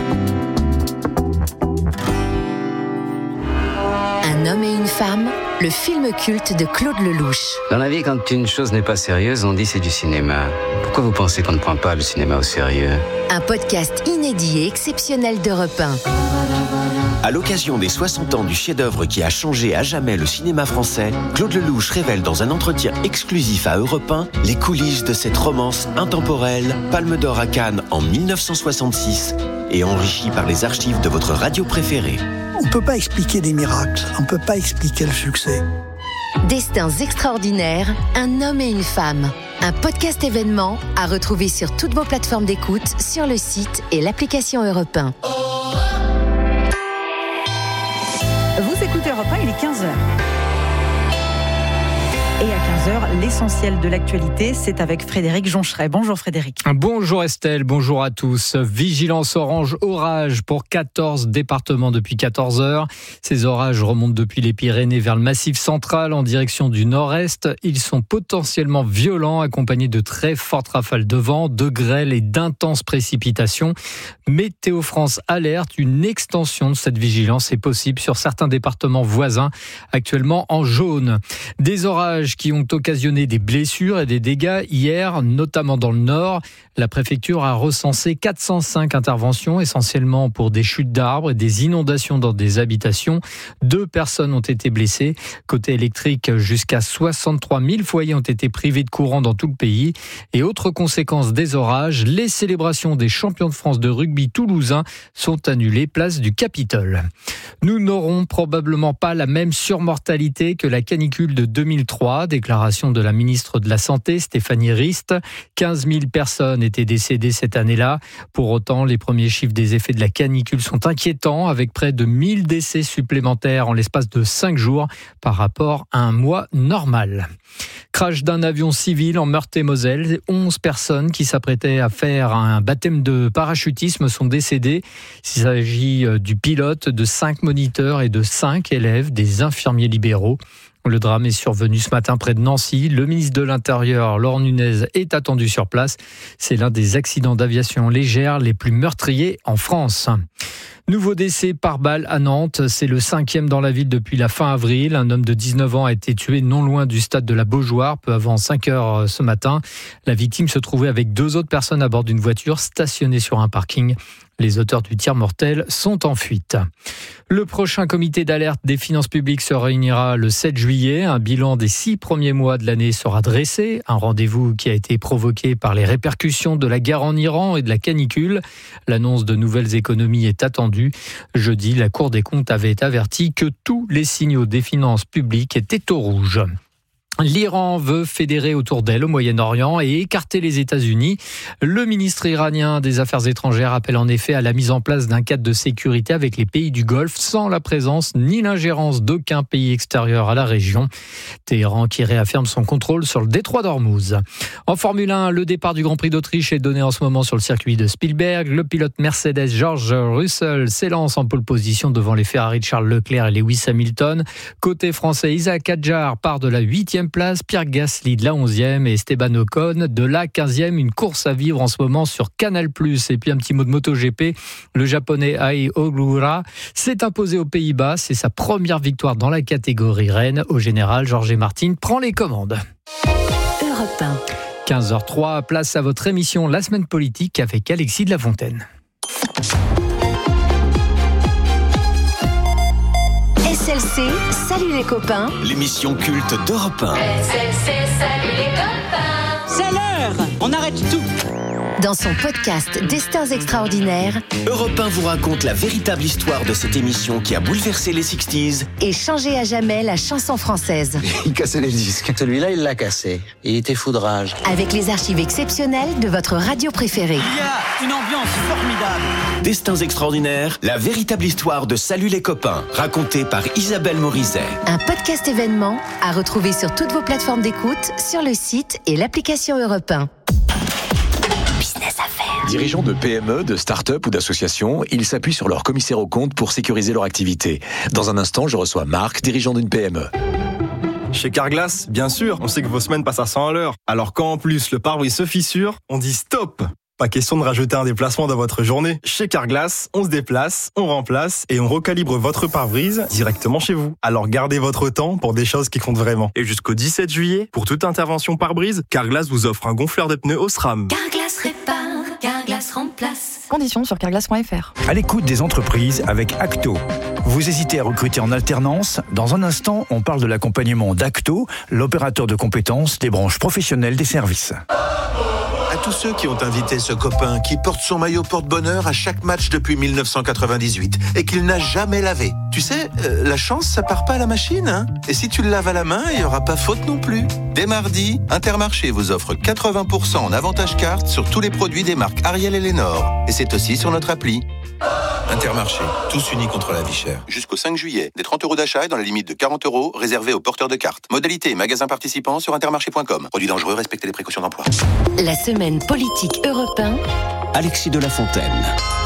Un homme et une femme, le film culte de Claude Lelouch. Dans la vie, quand une chose n'est pas sérieuse, on dit c'est du cinéma. Pourquoi vous pensez qu'on ne prend pas le cinéma au sérieux ? Un podcast inédit et exceptionnel d'Europe 1. À l'occasion des 60 ans du chef-d'œuvre qui a changé à jamais le cinéma français, Claude Lelouch révèle dans un entretien exclusif à Europe 1 les coulisses de cette romance intemporelle, Palme d'Or à Cannes en 1966 et enrichie par les archives de votre radio préférée. On ne peut pas expliquer des miracles, on ne peut pas expliquer le succès. Destins extraordinaires, un homme et une femme. Un podcast événement à retrouver sur toutes vos plateformes d'écoute, sur le site et l'application Europe 1. Vous écoutez Europe 1, il est 15h. Et à 15h, l'essentiel de l'actualité, c'est avec Frédéric Joncheret. Bonjour Frédéric. Bonjour Estelle, bonjour à tous. Vigilance orange orage pour 14 départements depuis 14 heures. Ces orages remontent depuis les Pyrénées vers le Massif central en direction du nord-est. Ils sont potentiellement violents, accompagnés de très fortes rafales de vent, de grêle et d'intenses précipitations. Météo France alerte, une extension de cette vigilance est possible sur certains départements voisins, actuellement en jaune. Des orages orages qui ont occasionné des blessures et des dégâts hier, notamment dans le nord. La préfecture a recensé 405 interventions, essentiellement pour des chutes d'arbres et des inondations dans des habitations. 2 personnes ont été blessées. Côté électrique, jusqu'à 63 000 foyers ont été privés de courant dans tout le pays. Et autre conséquence des orages, les célébrations des champions de France de rugby toulousains sont annulées place du Capitole. Nous n'aurons probablement pas la même surmortalité que la canicule de 2003, déclaration de la ministre de la Santé, Stéphanie Rist. 15 000 personnes étaient décédées cette année-là. Pour autant, les premiers chiffres des effets de la canicule sont inquiétants, avec près de 1000 décès supplémentaires en l'espace de 5 jours par rapport à un mois normal. Crash d'un avion civil en Meurthe-et-Moselle. 11 personnes qui s'apprêtaient à faire un baptême de parachutisme sont décédées. Il s'agit du pilote, de 5 moniteurs et de 5 élèves, des infirmiers libéraux. Le drame est survenu ce matin près de Nancy. Le ministre de l'Intérieur, Laurent Nunez, est attendu sur place. C'est l'un des accidents d'aviation légère les plus meurtriers en France. Nouveau décès par balle à Nantes. C'est le 5e dans la ville depuis la fin avril. Un homme de 19 ans a été tué non loin du stade de la Beaujoire, peu avant 5 heures ce matin. La victime se trouvait avec 2 autres personnes à bord d'une voiture stationnée sur un parking. Les auteurs du tir mortel sont en fuite. Le prochain comité d'alerte des finances publiques se réunira le 7 juillet. Un bilan des 6 premiers mois de l'année sera dressé. Un rendez-vous qui a été provoqué par les répercussions de la guerre en Iran et de la canicule. L'annonce de nouvelles économies est attendue. Jeudi, la Cour des comptes avait averti que tous les signaux des finances publiques étaient au rouge. L'Iran veut fédérer autour d'elle au Moyen-Orient et écarter les États-Unis. Le ministre iranien des Affaires étrangères appelle en effet à la mise en place d'un cadre de sécurité avec les pays du Golfe sans la présence ni l'ingérence d'aucun pays extérieur à la région. Téhéran qui réaffirme son contrôle sur le détroit d'Ormuz. En Formule 1, le départ du Grand Prix d'Autriche est donné en ce moment sur le circuit de Spielberg. Le pilote Mercedes George Russell s'élance en pole position devant les Ferrari de Charles Leclerc et Lewis Hamilton. Côté français, Isaac Hadjar part de la 8e place, Pierre Gasly de la 11e et Esteban Ocon de la 15e. Une course à vivre en ce moment sur Canal+. Et puis un petit mot de MotoGP. Le japonais Ai Ogura s'est imposé aux Pays-Bas. C'est sa première victoire dans la catégorie reine. Au général, Jorge Martin prend les commandes. Europe 1. 15h03, place à votre émission La Semaine Politique avec Alexis de la Fontaine. SLC, salut les copains. L'émission culte d'Europe 1. SLC, salut les copains. C'est l'heure, on arrête tout. Dans son podcast Destins extraordinaires, Europe 1 vous raconte la véritable histoire de cette émission qui a bouleversé les 60s et changé à jamais la chanson française. Il cassait les disques. Celui-là, il l'a cassé. Il était foudrage. Avec les archives exceptionnelles de votre radio préférée. Il y a une ambiance formidable. Destins extraordinaires, la véritable histoire de Salut les copains, racontée par Isabelle Morizet. Un podcast événement à retrouver sur toutes vos plateformes d'écoute, sur le site et l'application Europe 1. Business à faire. Dirigeants de PME, de start-up ou d'associations, ils s'appuient sur leur commissaire aux comptes pour sécuriser leur activité. Dans un instant, je reçois Marc, dirigeant d'une PME. Chez Carglass, bien sûr, on sait que vos semaines passent à 100 à l'heure. Alors quand en plus le pare-brise se fissure, on dit stop. Pas question de rajouter un déplacement dans votre journée. Chez Carglass, on se déplace, on remplace et on recalibre votre pare-brise directement chez vous. Alors gardez votre temps pour des choses qui comptent vraiment. Et jusqu'au 17 juillet, pour toute intervention pare-brise, Carglass vous offre un gonfleur de pneus Osram. Carglass répare, Carglass remplace. Conditions sur carglass.fr. À l'écoute des entreprises avec Acto. Vous hésitez à recruter en alternance? Dans un instant, on parle de l'accompagnement d'Acto, l'opérateur de compétences des branches professionnelles des services. À tous ceux qui ont invité ce copain qui porte son maillot porte-bonheur à chaque match depuis 1998 et qu'il n'a jamais lavé. Tu sais, la chance, ça part pas à la machine, hein. Et si tu le laves à la main, il n'y aura pas faute non plus. Dès mardi, Intermarché vous offre 80% en avantage carte sur tous les produits des marques Ariel et Lénore. Et c'est aussi sur notre appli. Intermarché, tous unis contre la vie chère. Jusqu'au 5 juillet, des 30 € d'achat et dans la limite de 40 € réservés aux porteurs de cartes. Modalité et magasins participants sur intermarché.com. Produits dangereux, respectez les précautions d'emploi. La semaine politique Europe 1. Alexis de la Fontaine.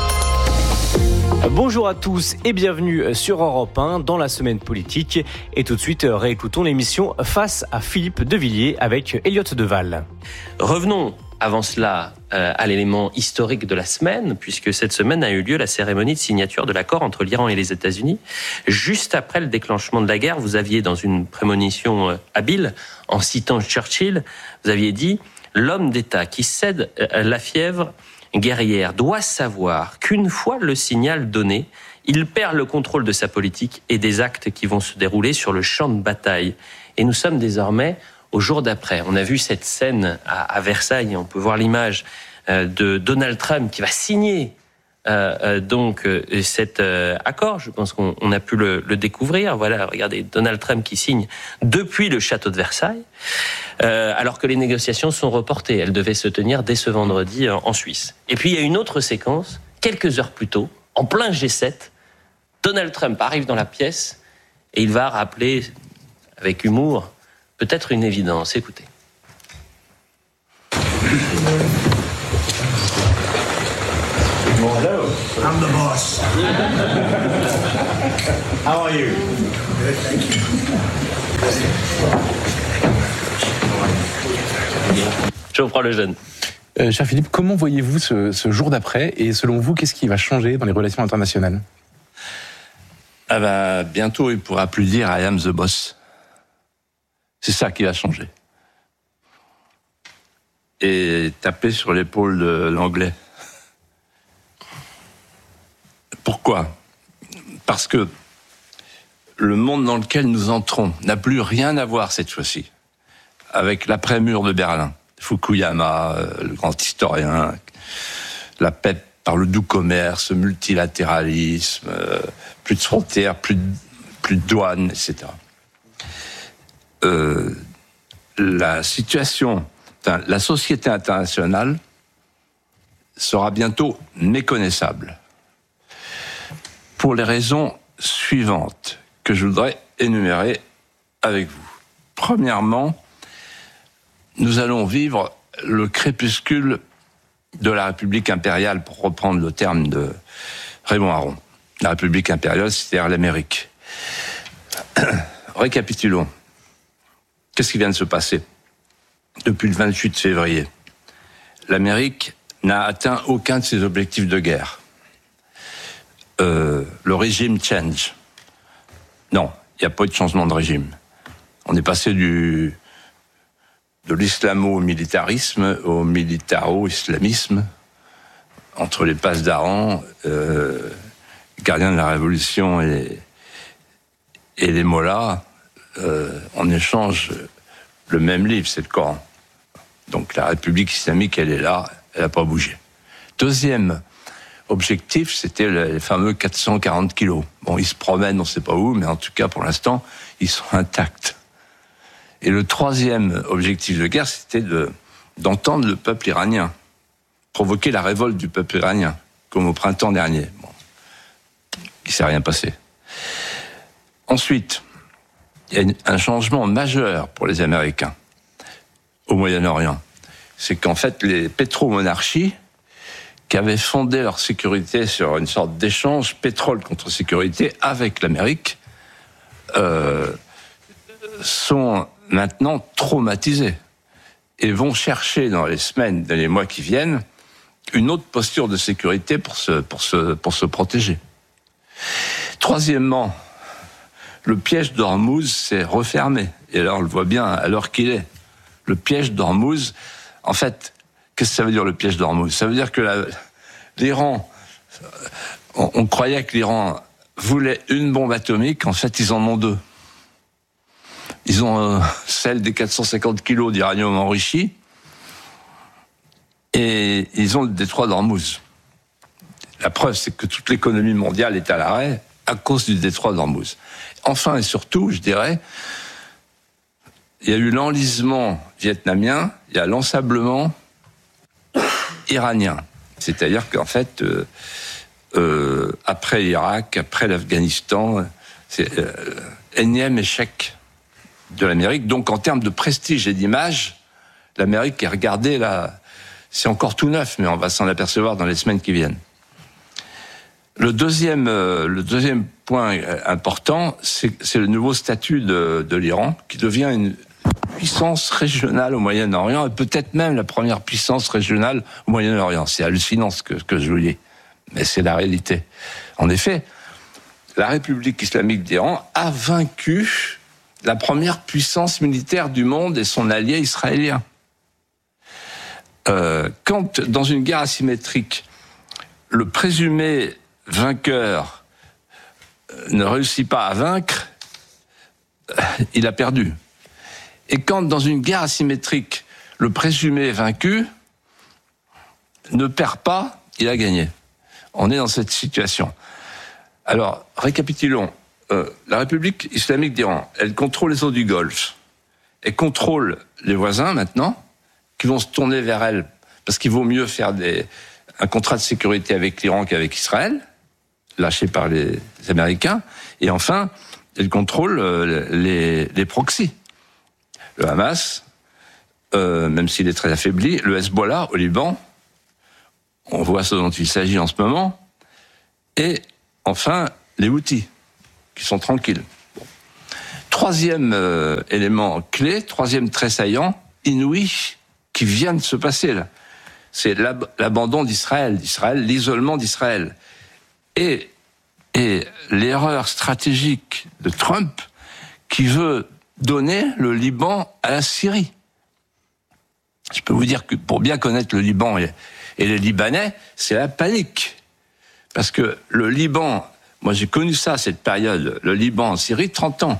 Bonjour à tous et bienvenue sur Europe 1 dans la semaine politique. Et tout de suite, réécoutons l'émission Face à Philippe de Villiers avec Elliott Deval. Revenons avant cela à l'élément historique de la semaine, puisque cette semaine a eu lieu la cérémonie de signature de l'accord entre l'Iran et les États-Unis. Juste après le déclenchement de la guerre, vous aviez, dans une prémonition habile, en citant Churchill, vous aviez dit « L'homme d'État qui cède la fièvre guerrière doit savoir qu'une fois le signal donné, il perd le contrôle de sa politique et des actes qui vont se dérouler sur le champ de bataille. » Et nous sommes désormais au jour d'après. On a vu cette scène à Versailles, on peut voir l'image de Donald Trump qui va signer cet accord. Je pense qu'on a pu le découvrir. Voilà, regardez, Donald Trump qui signe depuis le château de Versailles, alors que les négociations sont reportées. Elles devaient se tenir dès ce vendredi en Suisse. Et puis il y a une autre séquence, quelques heures plus tôt, en plein G7, Donald Trump arrive dans la pièce et il va rappeler, avec humour, peut-être une évidence. Écoutez. Hello. I'm the boss. How are you? Good, thank you. Je reprends le jeune. Cher Philippe, comment voyez-vous ce jour d'après et selon vous, qu'est-ce qui va changer dans les relations internationales ? Bientôt, il ne pourra plus dire « I am the boss ». C'est ça qui va changer. Et taper sur l'épaule de l'anglais. Pourquoi ? Parce que le monde dans lequel nous entrons n'a plus rien à voir cette fois-ci avec l'après-mur de Berlin. Fukuyama, le grand historien, la paix par le doux commerce, le multilatéralisme, plus de frontières, plus de douanes, etc. La société internationale sera bientôt méconnaissable pour les raisons suivantes que je voudrais énumérer avec vous. Premièrement, nous allons vivre le crépuscule de la République impériale, pour reprendre le terme de Raymond Aron. La République impériale, c'est-à-dire l'Amérique. Récapitulons. Qu'est-ce qui vient de se passer depuis le 28 février ? L'Amérique n'a atteint aucun de ses objectifs de guerre. Le régime change. Non, il n'y a pas eu de changement de régime. On est passé de l'islamo-militarisme au militaro-islamisme, entre les passedarans, gardiens de la Révolution et les mollahs, en échange le même livre, c'est le Coran. Donc la République islamique, elle est là, elle n'a pas bougé. Deuxième objectif, c'était les fameux 440 kilos. Bon, ils se promènent, on ne sait pas où, mais en tout cas, pour l'instant, ils sont intacts. Et le troisième objectif de guerre, c'était d'entendre le peuple iranien, provoquer la révolte du peuple iranien, comme au printemps dernier. Bon, il ne s'est rien passé. Ensuite, il y a un changement majeur pour les Américains au Moyen-Orient. C'est qu'en fait, les pétromonarchies, qui avaient fondé leur sécurité sur une sorte d'échange pétrole contre sécurité avec l'Amérique, sont maintenant traumatisés et vont chercher dans les semaines, dans les mois qui viennent, une autre posture de sécurité pour se protéger. Troisièmement, le piège d'Ormuz s'est refermé. Et là, on le voit bien à l'heure qu'il est. Le piège d'Ormuz, en fait, qu'est-ce que ça veut dire, le piège d'Ormuz ? Ça veut dire que l'Iran, on croyait que l'Iran voulait une bombe atomique, en fait, ils en ont deux. Ils ont celle des 450 kilos d'uranium enrichi, et ils ont le détroit d'Ormuz. La preuve, c'est que toute l'économie mondiale est à l'arrêt à cause du détroit d'Ormuz. Enfin et surtout, je dirais, il y a eu l'enlisement vietnamien, il y a l'ensablement iranien. C'est-à-dire qu'en fait, après l'Irak, après l'Afghanistan, c'est énième échec de l'Amérique. Donc en termes de prestige et d'image, l'Amérique est regardée là, c'est encore tout neuf, mais on va s'en apercevoir dans les semaines qui viennent. Le deuxième point important, c'est le nouveau statut de l'Iran, qui devient une puissance régionale au Moyen-Orient, et peut-être même la première puissance régionale au Moyen-Orient. C'est hallucinant ce que je vous dis, mais c'est la réalité. En effet, la République islamique d'Iran a vaincu la première puissance militaire du monde et son allié israélien. Quand, dans une guerre asymétrique, le présumé vainqueur ne réussit pas à vaincre, il a perdu. Et quand, dans une guerre asymétrique, le présumé vaincu ne perd pas, il a gagné. On est dans cette situation. Alors, récapitulons. La République islamique d'Iran, elle contrôle les eaux du Golfe. Elle contrôle les voisins, maintenant, qui vont se tourner vers elle, parce qu'il vaut mieux faire un contrat de sécurité avec l'Iran qu'avec Israël, lâché par les Américains. Et enfin, elle contrôle les proxys. Le Hamas, même s'il est très affaibli, le Hezbollah au Liban, on voit ce dont il s'agit en ce moment, et enfin les Houthis, qui sont tranquilles. Bon. Troisième élément clé, troisième trait saillant, inouï, qui vient de se passer là, c'est l'abandon d'Israël, l'isolement d'Israël. Et l'erreur stratégique de Trump qui veut donner le Liban à la Syrie. Je peux vous dire que pour bien connaître le Liban et les Libanais, c'est la panique. Parce que le Liban, moi j'ai connu ça, cette période, le Liban en Syrie, 30 ans.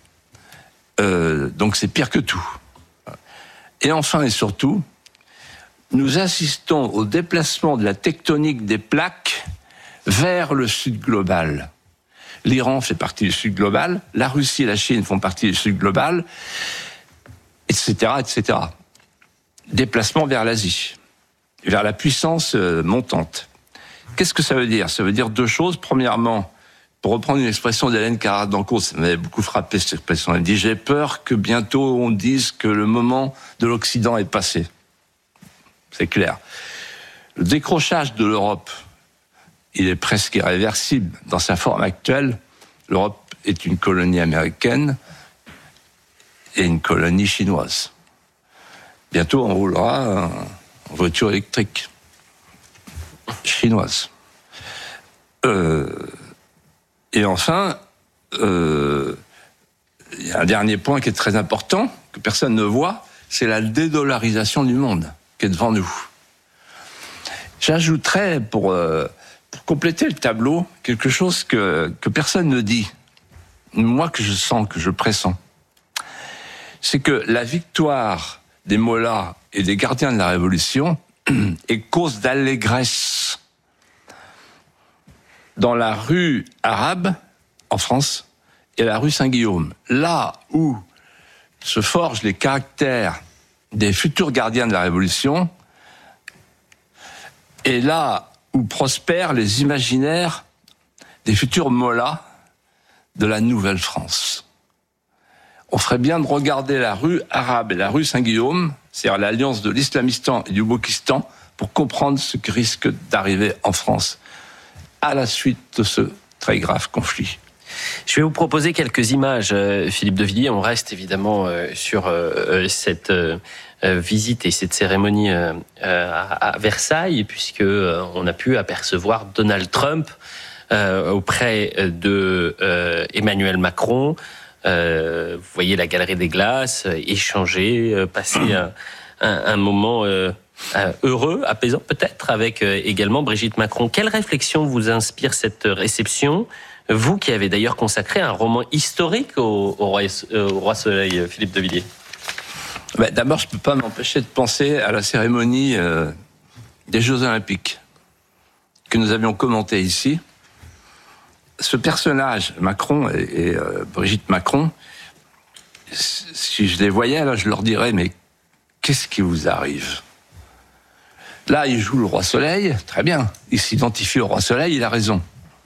Donc c'est pire que tout. Et enfin et surtout, nous assistons au déplacement de la tectonique des plaques vers le sud global. L'Iran fait partie du sud global, la Russie et la Chine font partie du sud global, etc., etc. Déplacement vers l'Asie, vers la puissance montante. Qu'est-ce que ça veut dire ? Ça veut dire deux choses. Premièrement, pour reprendre une expression d'Hélène Caradanco, ça m'avait beaucoup frappé cette expression, elle dit « J'ai peur que bientôt on dise que le moment de l'Occident est passé ». C'est clair. Le décrochage de l'Europe, il est presque irréversible. Dans sa forme actuelle, l'Europe est une colonie américaine et une colonie chinoise. Bientôt, on roulera en voiture électrique chinoise. Et enfin, il y a un dernier point qui est très important, que personne ne voit, c'est la dédollarisation du monde qui est devant nous. J'ajouterais, pour compléter le tableau, quelque chose que personne ne dit, moi que je sens, que je pressens. C'est que la victoire des mollahs et des gardiens de la Révolution est cause d'allégresse. Dans la rue arabe, en France, et la rue Saint-Guillaume, là où se forgent les caractères des futurs gardiens de la Révolution, et là où prospèrent les imaginaires des futurs mollahs de la Nouvelle-France. On ferait bien de regarder la rue arabe et la rue Saint-Guillaume, c'est-à-dire l'alliance de l'Islamistan et du Wokistan, pour comprendre ce qui risque d'arriver en France à la suite de ce très grave conflit. Je vais vous proposer quelques images, Philippe de Villiers. On reste évidemment sur cette visite et cette cérémonie à Versailles, puisque on a pu apercevoir Donald Trump auprès de Emmanuel Macron. Vous voyez la galerie des glaces, échanger, passer un moment heureux, apaisant peut-être, avec également Brigitte Macron. Quelle réflexion vous inspire cette réception ? Vous qui avez d'ailleurs consacré un roman historique au Roi Soleil, Philippe de Villiers. D'abord, je ne peux pas m'empêcher de penser à la cérémonie des Jeux Olympiques que nous avions commentée ici. Ce personnage, Macron et Brigitte Macron, si je les voyais, là, je leur dirais, mais qu'est-ce qui vous arrive ? Là, il joue le Roi Soleil, très bien. Il s'identifie au Roi Soleil, il a raison.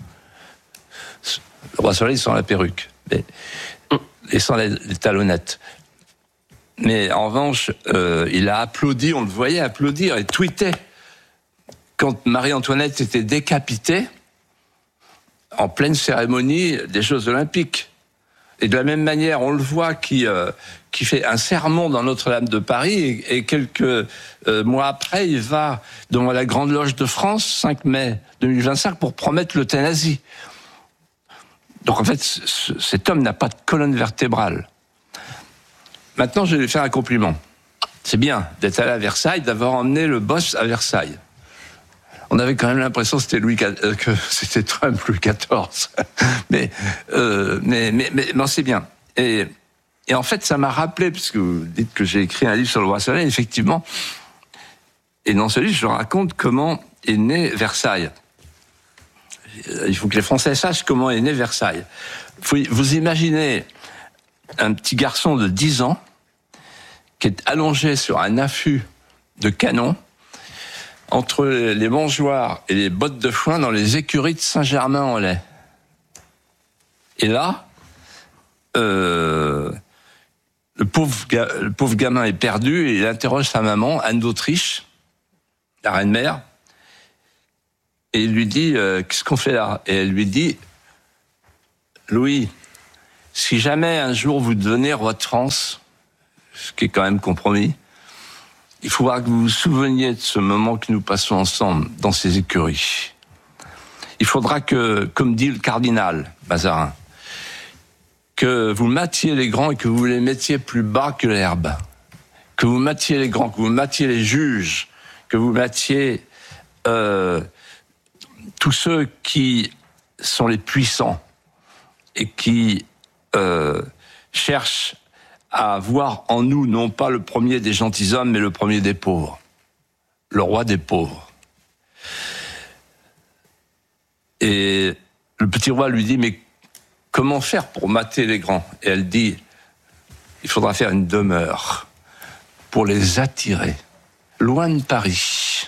Le Roi Soleil sans la perruque et sans les talonnettes. Mais en revanche, il a applaudi, on le voyait applaudir et tweeter quand Marie-Antoinette était décapitée en pleine cérémonie des Jeux Olympiques. Et de la même manière, on le voit qui fait un sermon dans Notre-Dame de Paris et quelques mois après, il va devant la Grande Loge de France, 5 mai 2025, pour promettre l'euthanasie. Donc en fait, cet homme n'a pas de colonne vertébrale. Maintenant, je vais lui faire un compliment. C'est bien d'être allé à Versailles, d'avoir emmené le boss à Versailles. On avait quand même l'impression que c'était Trump, Louis XIV. mais c'est bien. Et en fait, ça m'a rappelé, puisque vous dites que j'ai écrit un livre sur le roi Soleil, effectivement. Et dans ce livre, je raconte comment est né Versailles. Il faut que les Français sachent comment est né Versailles. Vous imaginez un petit garçon de 10 ans qui est allongé sur un affût de canon entre les mangeoires et les bottes de foin dans les écuries de Saint-Germain-en-Laye. Et là, le pauvre gamin est perdu et il interroge sa maman, Anne d'Autriche, la reine-mère, et il lui dit qu'est-ce qu'on fait là ? Et elle lui dit Louis, si jamais un jour vous devenez roi de France, ce qui est quand même compromis, il faudra que vous vous souveniez de ce moment que nous passons ensemble dans ces écuries. Il faudra que, comme dit le cardinal Mazarin, que vous mattiez les grands et que vous les mettiez plus bas que l'herbe. Que vous mattiez les grands, que vous mattiez les juges, que vous mattiez tous ceux qui sont les puissants et qui cherchent à voir en nous non pas le premier des gentilshommes, mais le premier des pauvres, le roi des pauvres. Et le petit roi lui dit, mais comment faire pour mater les grands ? Et elle dit, il faudra faire une demeure pour les attirer, loin de Paris,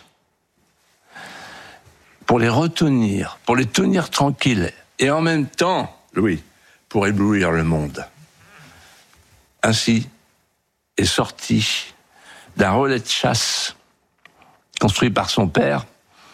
pour les retenir, pour les tenir tranquilles, et en même temps, Louis, pour éblouir le monde. Ainsi est sorti d'un relais de chasse construit par son père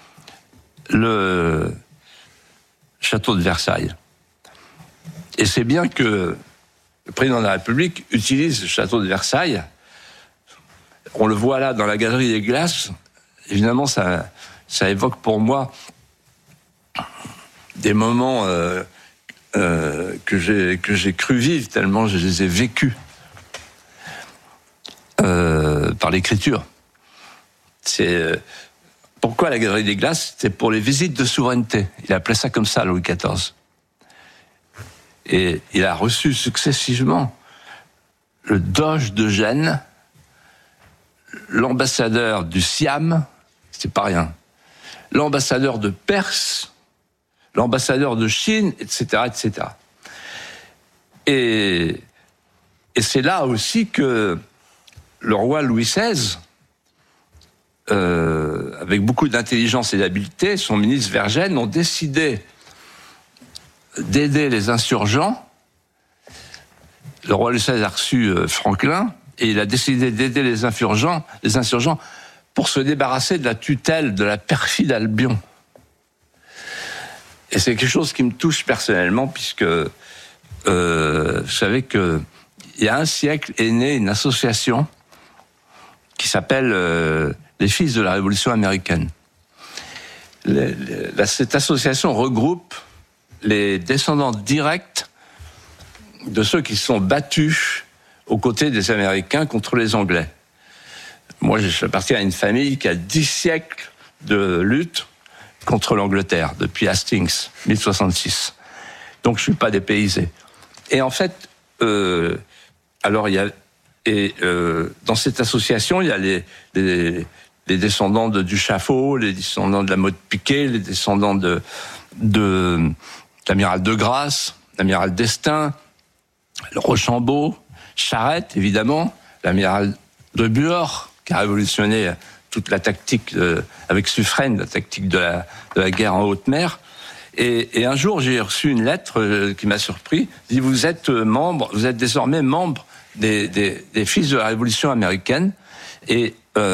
le château de Versailles. Et c'est bien que le président de la République utilise le château de Versailles. On le voit là dans la galerie des glaces. Évidemment, ça évoque pour moi des moments que j'ai cru vivre, tellement je les ai vécus par l'écriture. C'est pourquoi la galerie des glaces, c'était pour les visites de souveraineté. Il appelait ça comme ça, Louis XIV. Et il a reçu successivement le doge de Gênes, l'ambassadeur du Siam, c'est pas rien, l'ambassadeur de Perse, l'ambassadeur de Chine, etc., etc. Et c'est là aussi que le roi Louis XVI, avec beaucoup d'intelligence et d'habileté, son ministre Vergennes, ont décidé d'aider les insurgents. Le roi Louis XVI a reçu Franklin, et il a décidé d'aider les insurgents pour se débarrasser de la tutelle de la perfide Albion. Et c'est quelque chose qui me touche personnellement, puisque vous savez qu'il y a un siècle est née une association qui s'appelle les Fils de la Révolution américaine. Cette association regroupe les descendants directs de ceux qui se sont battus aux côtés des Américains contre les Anglais. Moi, j'appartiens à une famille qui a 10 siècles de lutte contre l'Angleterre, depuis Hastings, 1066. Donc, je suis pas dépaysé. Et en fait, alors il y a, dans cette association, il y a les descendants de Duchaffaut, les descendants de la Motte Piquet, les descendants de l'amiral de Grasse, l'amiral d'Estaing, le Rochambeau, Charette, évidemment, l'amiral de Buor, qui a révolutionné toute la tactique avec Suffren, la tactique de la guerre en haute mer. Et un jour, j'ai reçu une lettre qui m'a surpris. Il dit, vous êtes désormais membre des Fils de la Révolution américaine, et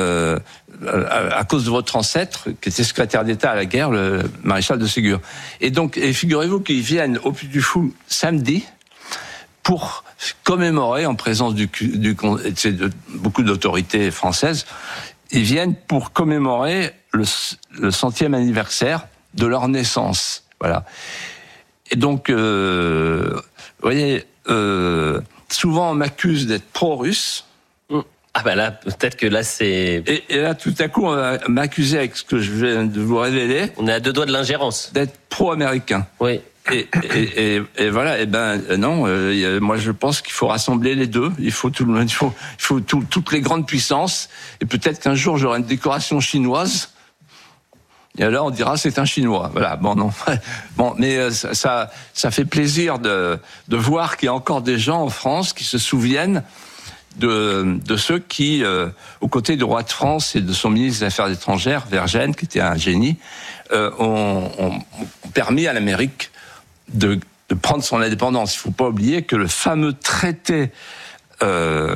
à cause de votre ancêtre, qui était secrétaire d'État à la guerre, le maréchal de Ségur. Et donc, figurez-vous qu'ils viennent au Puy du Fou samedi pour commémorer, en présence de beaucoup d'autorités françaises, ils viennent pour commémorer le 100e anniversaire de leur naissance. Voilà. Et donc, vous voyez, souvent on m'accuse d'être pro-russe. Ah ben là, peut-être que là c'est... Et là, tout à coup, on va m'accuser avec ce que je viens de vous révéler. On est à 2 doigts de l'ingérence. D'être pro-américain. Oui. Et voilà, et ben non, moi je pense qu'il faut rassembler les deux. Il faut toutes les grandes puissances. Et peut-être qu'un jour j'aurai une décoration chinoise. Et là on dira c'est un Chinois. Voilà. Bon non. Bon, mais ça fait plaisir de voir qu'il y a encore des gens en France qui se souviennent de ceux qui, aux côtés du roi de France et de son ministre des Affaires étrangères, Vergennes, qui était un génie, ont permis à l'Amérique de prendre son indépendance. Il ne faut pas oublier que le fameux traité de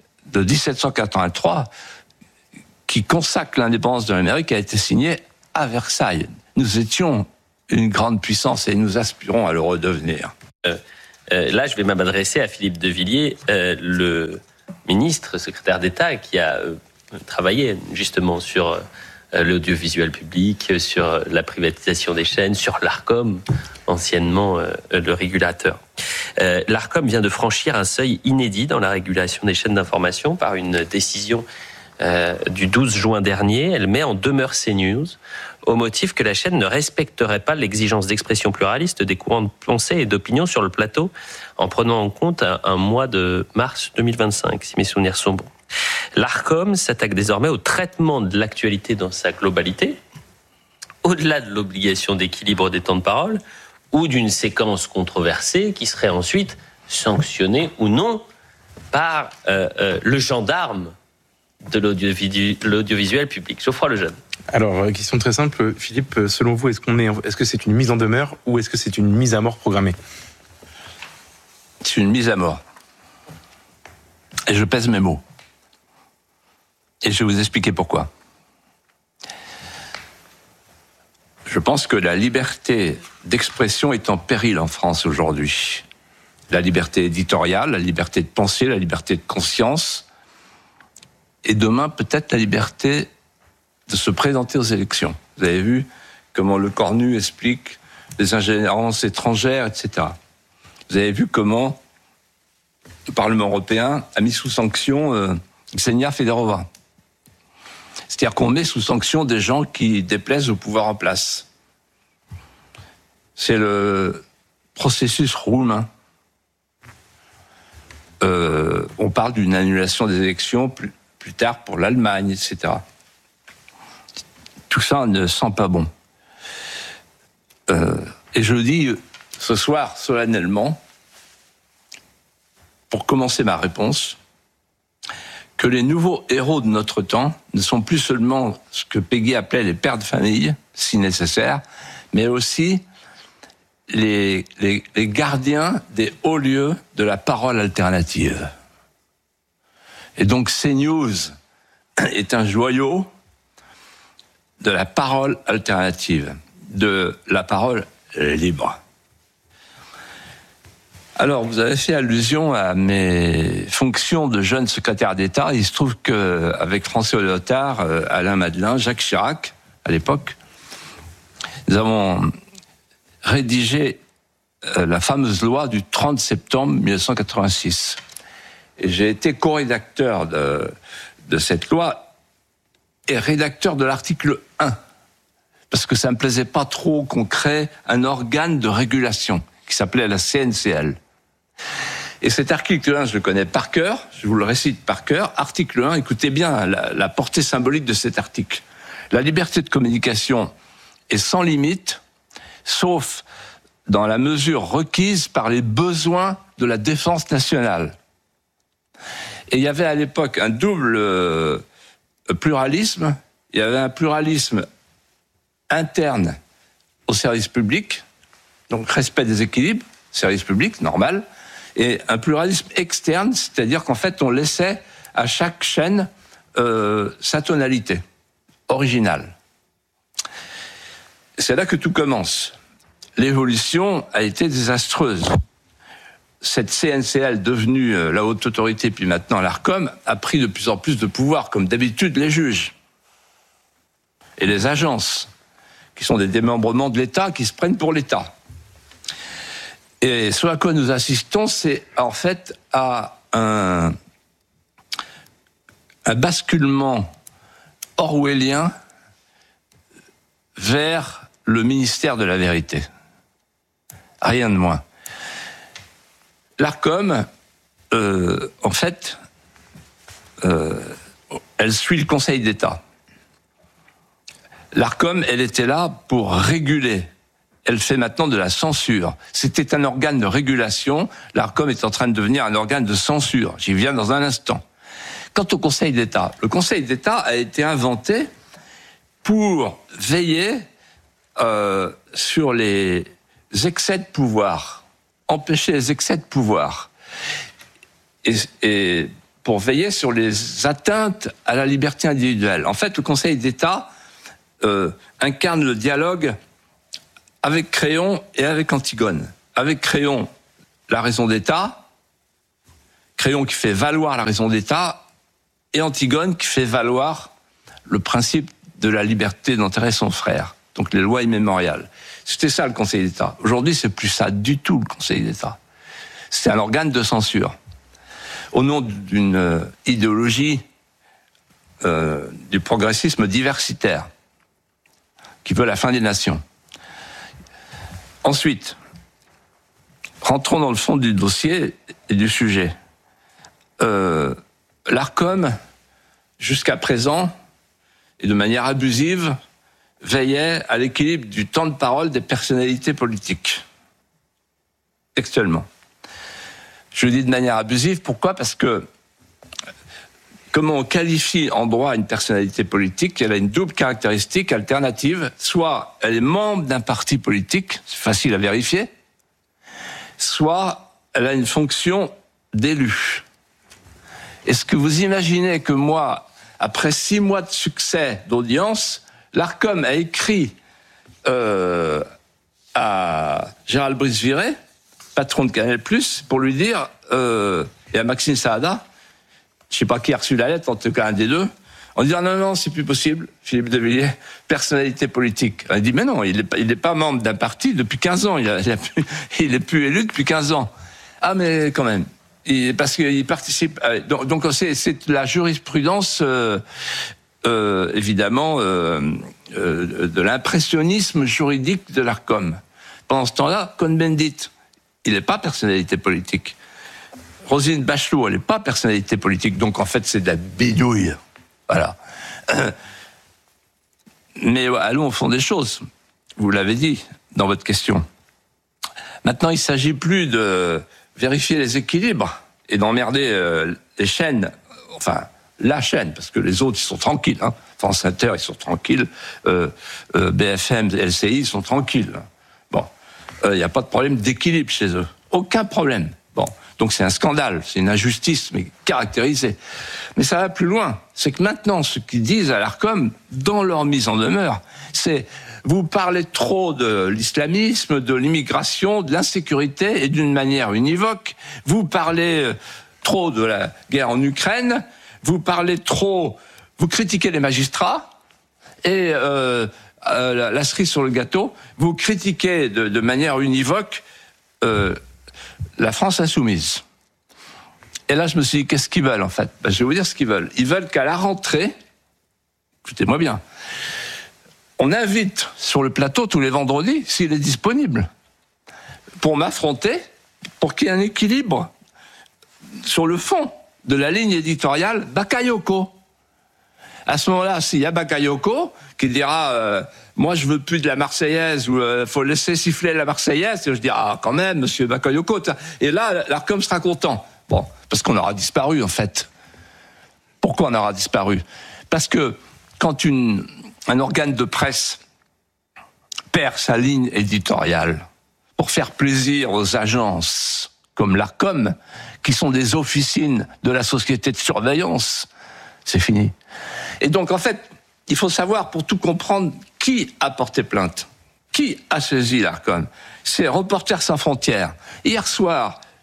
1783 qui consacre l'indépendance de l'Amérique a été signé à Versailles. Nous étions une grande puissance et nous aspirons à le redevenir. Là, je vais m'adresser à Philippe de Villiers, le ministre, secrétaire d'État, qui a travaillé justement sur l'audiovisuel public, sur la privatisation des chaînes, sur l'Arcom, anciennement le régulateur. L'Arcom vient de franchir un seuil inédit dans la régulation des chaînes d'information par une décision du 12 juin dernier. Elle met en demeure CNews au motif que la chaîne ne respecterait pas l'exigence d'expression pluraliste des courants de pensée et d'opinion sur le plateau, en prenant en compte un mois de mars 2025, si mes souvenirs sont bons. L'Arcom s'attaque désormais au traitement de l'actualité dans sa globalité, au-delà de l'obligation d'équilibre des temps de parole, ou d'une séquence controversée qui serait ensuite sanctionnée ou non par le gendarme de l'audiovisuel public. Geoffroy Lejeune. Alors, question très simple, Philippe, selon vous, est-ce que c'est une mise en demeure ou est-ce que c'est une mise à mort programmée ? C'est une mise à mort. Et je pèse mes mots. Et je vais vous expliquer pourquoi. Je pense que la liberté d'expression est en péril en France aujourd'hui. La liberté éditoriale, la liberté de penser, la liberté de conscience, et demain peut-être la liberté de se présenter aux élections. Vous avez vu comment Le Cornu explique les ingérences étrangères, etc. Vous avez vu comment le Parlement européen a mis sous sanction Ksenia Federova. C'est-à-dire qu'on met sous sanction des gens qui déplaisent au pouvoir en place. C'est le processus roumain. On parle d'une annulation des élections plus tard pour l'Allemagne, etc. Tout ça ne sent pas bon. Et je le dis ce soir solennellement, pour commencer ma réponse, que les nouveaux héros de notre temps ne sont plus seulement ce que Péguy appelait les pères de famille, si nécessaire, mais aussi les gardiens des hauts lieux de la parole alternative. Et donc CNews est un joyau de la parole alternative, de la parole libre. Alors, vous avez fait allusion à mes fonctions de jeune secrétaire d'État. Il se trouve qu'avec François Léotard, Alain Madelin, Jacques Chirac, à l'époque, nous avons rédigé la fameuse loi du 30 septembre 1986. Et j'ai été co-rédacteur de cette loi et rédacteur de l'article 1, parce que ça me plaisait pas trop qu'on crée un organe de régulation qui s'appelait la CNCL. Et cet article 1, je le connais par cœur, je vous le récite par cœur. Article 1, écoutez bien la portée symbolique de cet article. La liberté de communication est sans limite, sauf dans la mesure requise par les besoins de la défense nationale. Et il y avait à l'époque un double pluralisme. Il y avait un pluralisme interne au service public, donc respect des équilibres, service public, normal, et un pluralisme externe, c'est-à-dire qu'en fait, on laissait à chaque chaîne sa tonalité originale. C'est là que tout commence. L'évolution a été désastreuse. cette CNCL devenue la haute autorité, puis maintenant l'ARCOM, a pris de plus en plus de pouvoir, comme d'habitude les juges et les agences, qui sont des démembrements de l'État, qui se prennent pour l'État. Et ce à quoi nous assistons, c'est en fait à un basculement orwellien vers le ministère de la vérité. Rien de moins. L'ARCOM, en fait, elle suit le Conseil d'État. L'ARCOM, elle était là pour réguler. Elle fait maintenant de la censure. C'était un organe de régulation. L'ARCOM est en train de devenir un organe de censure. J'y viens dans un instant. Quant au Conseil d'État, le Conseil d'État a été inventé pour veiller sur les excès de pouvoir, empêcher les excès de pouvoir, et pour veiller sur les atteintes à la liberté individuelle. En fait, le Conseil d'État incarne le dialogue avec Créon et avec Antigone. Avec Créon, la raison d'État, Créon qui fait valoir la raison d'État, et Antigone qui fait valoir le principe de la liberté d'enterrer son frère, donc les lois immémoriales. C'était ça le Conseil d'État. Aujourd'hui, c'est plus ça du tout, le Conseil d'État. C'est un organe de censure. Au nom d'une idéologie du progressisme diversitaire, qui veut la fin des nations. Ensuite, rentrons dans le fond du dossier et du sujet. L'ARCOM, jusqu'à présent, et de manière abusive, veillait à l'équilibre du temps de parole des personnalités politiques. Textuellement. Je le dis de manière abusive, pourquoi ? Parce que comment on qualifie en droit une personnalité politique ? Elle a une double caractéristique alternative. Soit elle est membre d'un parti politique, c'est facile à vérifier, soit elle a une fonction d'élu. Est-ce que vous imaginez que moi, après 6 mois de succès d'audience, l'ARCOM a écrit à Gérald Brice-Viré, patron de Canal+, pour lui dire, et à Maxime Saada, je ne sais pas qui a reçu la lettre, en tout cas un des deux, en disant non, c'est plus possible, Philippe de Villiers, personnalité politique. Il dit mais non, il n'est pas membre d'un parti depuis 15 ans, il est plus élu depuis 15 ans. Ah mais quand même, parce qu'il participe. Donc c'est la jurisprudence, évidemment, de l'impressionnisme juridique de l'ARCOM. Pendant ce temps-là, Cohn-Bendit, il n'est pas personnalité politique. Roselyne Bachelot, elle n'est pas personnalité politique, donc en fait c'est de la bidouille. Voilà. Mais allons au fond des choses. Vous l'avez dit dans votre question. Maintenant, il ne s'agit plus de vérifier les équilibres et d'emmerder les chaînes, enfin la chaîne, parce que les autres ils sont tranquilles. Hein. France Inter, ils sont tranquilles. BFM, LCI, ils sont tranquilles. Bon, il n'y a pas de problème d'équilibre chez eux. Aucun problème. Bon. Donc c'est un scandale, c'est une injustice, mais caractérisée. Mais ça va plus loin. C'est que maintenant, ce qu'ils disent à l'ARCOM, dans leur mise en demeure, c'est vous parlez trop de l'islamisme, de l'immigration, de l'insécurité, et d'une manière univoque. Vous parlez trop de la guerre en Ukraine, vous parlez trop, vous critiquez les magistrats, et la cerise sur le gâteau, vous critiquez de manière univoque la France insoumise. Et là, je me suis dit, qu'est-ce qu'ils veulent, en fait ? Je vais vous dire ce qu'ils veulent. Ils veulent qu'à la rentrée, écoutez-moi bien, on invite sur le plateau tous les vendredis, s'il est disponible, pour m'affronter, pour qu'il y ait un équilibre sur le fond de la ligne éditoriale Bakayoko. À ce moment-là, s'il y a Bakayoko qui dira moi je veux plus de la Marseillaise ou faut laisser siffler la Marseillaise, et je dis quand même monsieur Bakayoko, et là l'ARCOM sera content. Bon, parce qu'on aura disparu en fait. Pourquoi on aura disparu ? Parce que quand un organe de presse perd sa ligne éditoriale pour faire plaisir aux agences comme l'ARCOM, qui sont des officines de la société de surveillance, c'est fini. Et donc, en fait, il faut savoir, pour tout comprendre, qui a porté plainte, qui a saisi l'ARCOM. C'est Reporters sans frontières. Hier soir,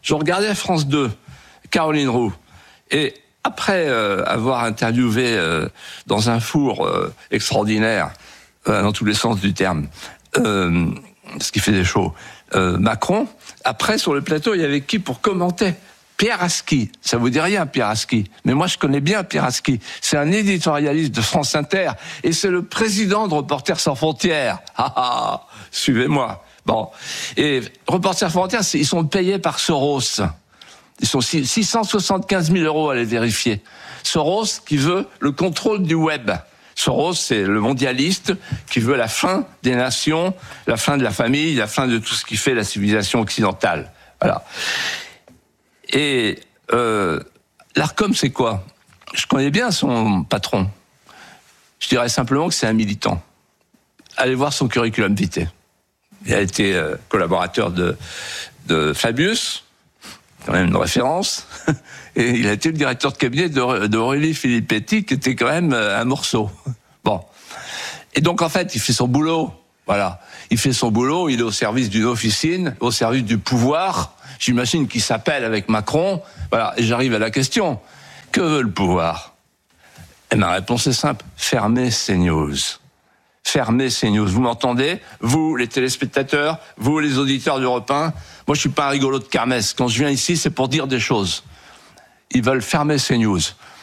Je regardais France 2, Caroline Roux, et après avoir interviewé dans un four extraordinaire, dans tous les sens du terme, ce qui faisait chaud, Macron, après sur le plateau, il y avait qui pour commenter ? Pierre Aski, ça vous dit rien, Pierre Aski, mais moi je connais bien Pierre Aski. C'est un éditorialiste de France Inter et c'est le président de Reporters sans frontières. Suivez-moi. Bon, et Reporters sans frontières, ils sont payés par Soros. Ils sont 675 000 € à les vérifier. Soros qui veut le contrôle du web. Soros, c'est le mondialiste qui veut la fin des nations, la fin de la famille, la fin de tout ce qui fait la civilisation occidentale. Voilà. Et l'Arcom, c'est quoi ? Je connais bien son patron. Je dirais simplement que c'est un militant. Allez voir son curriculum vitae. Il a été collaborateur de Fabius, quand même une référence, et il a été le directeur de cabinet d'Aurélie Filippetti, qui était quand même un morceau. Bon. Et donc, en fait, il fait son boulot. Voilà. Il fait son boulot, il est au service d'une officine, au service du pouvoir. J'imagine qu'il s'appelle avec Macron. Voilà. Et j'arrive à la question. Que veut le pouvoir ? Et ma réponse est simple. Fermez CNews. Fermez CNews. Vous m'entendez ? Vous, les téléspectateurs, vous, les auditeurs d'Europe 1. Moi, je suis pas un rigolo de kermesse. Quand je viens ici, c'est pour dire des choses. Ils veulent fermer CNews.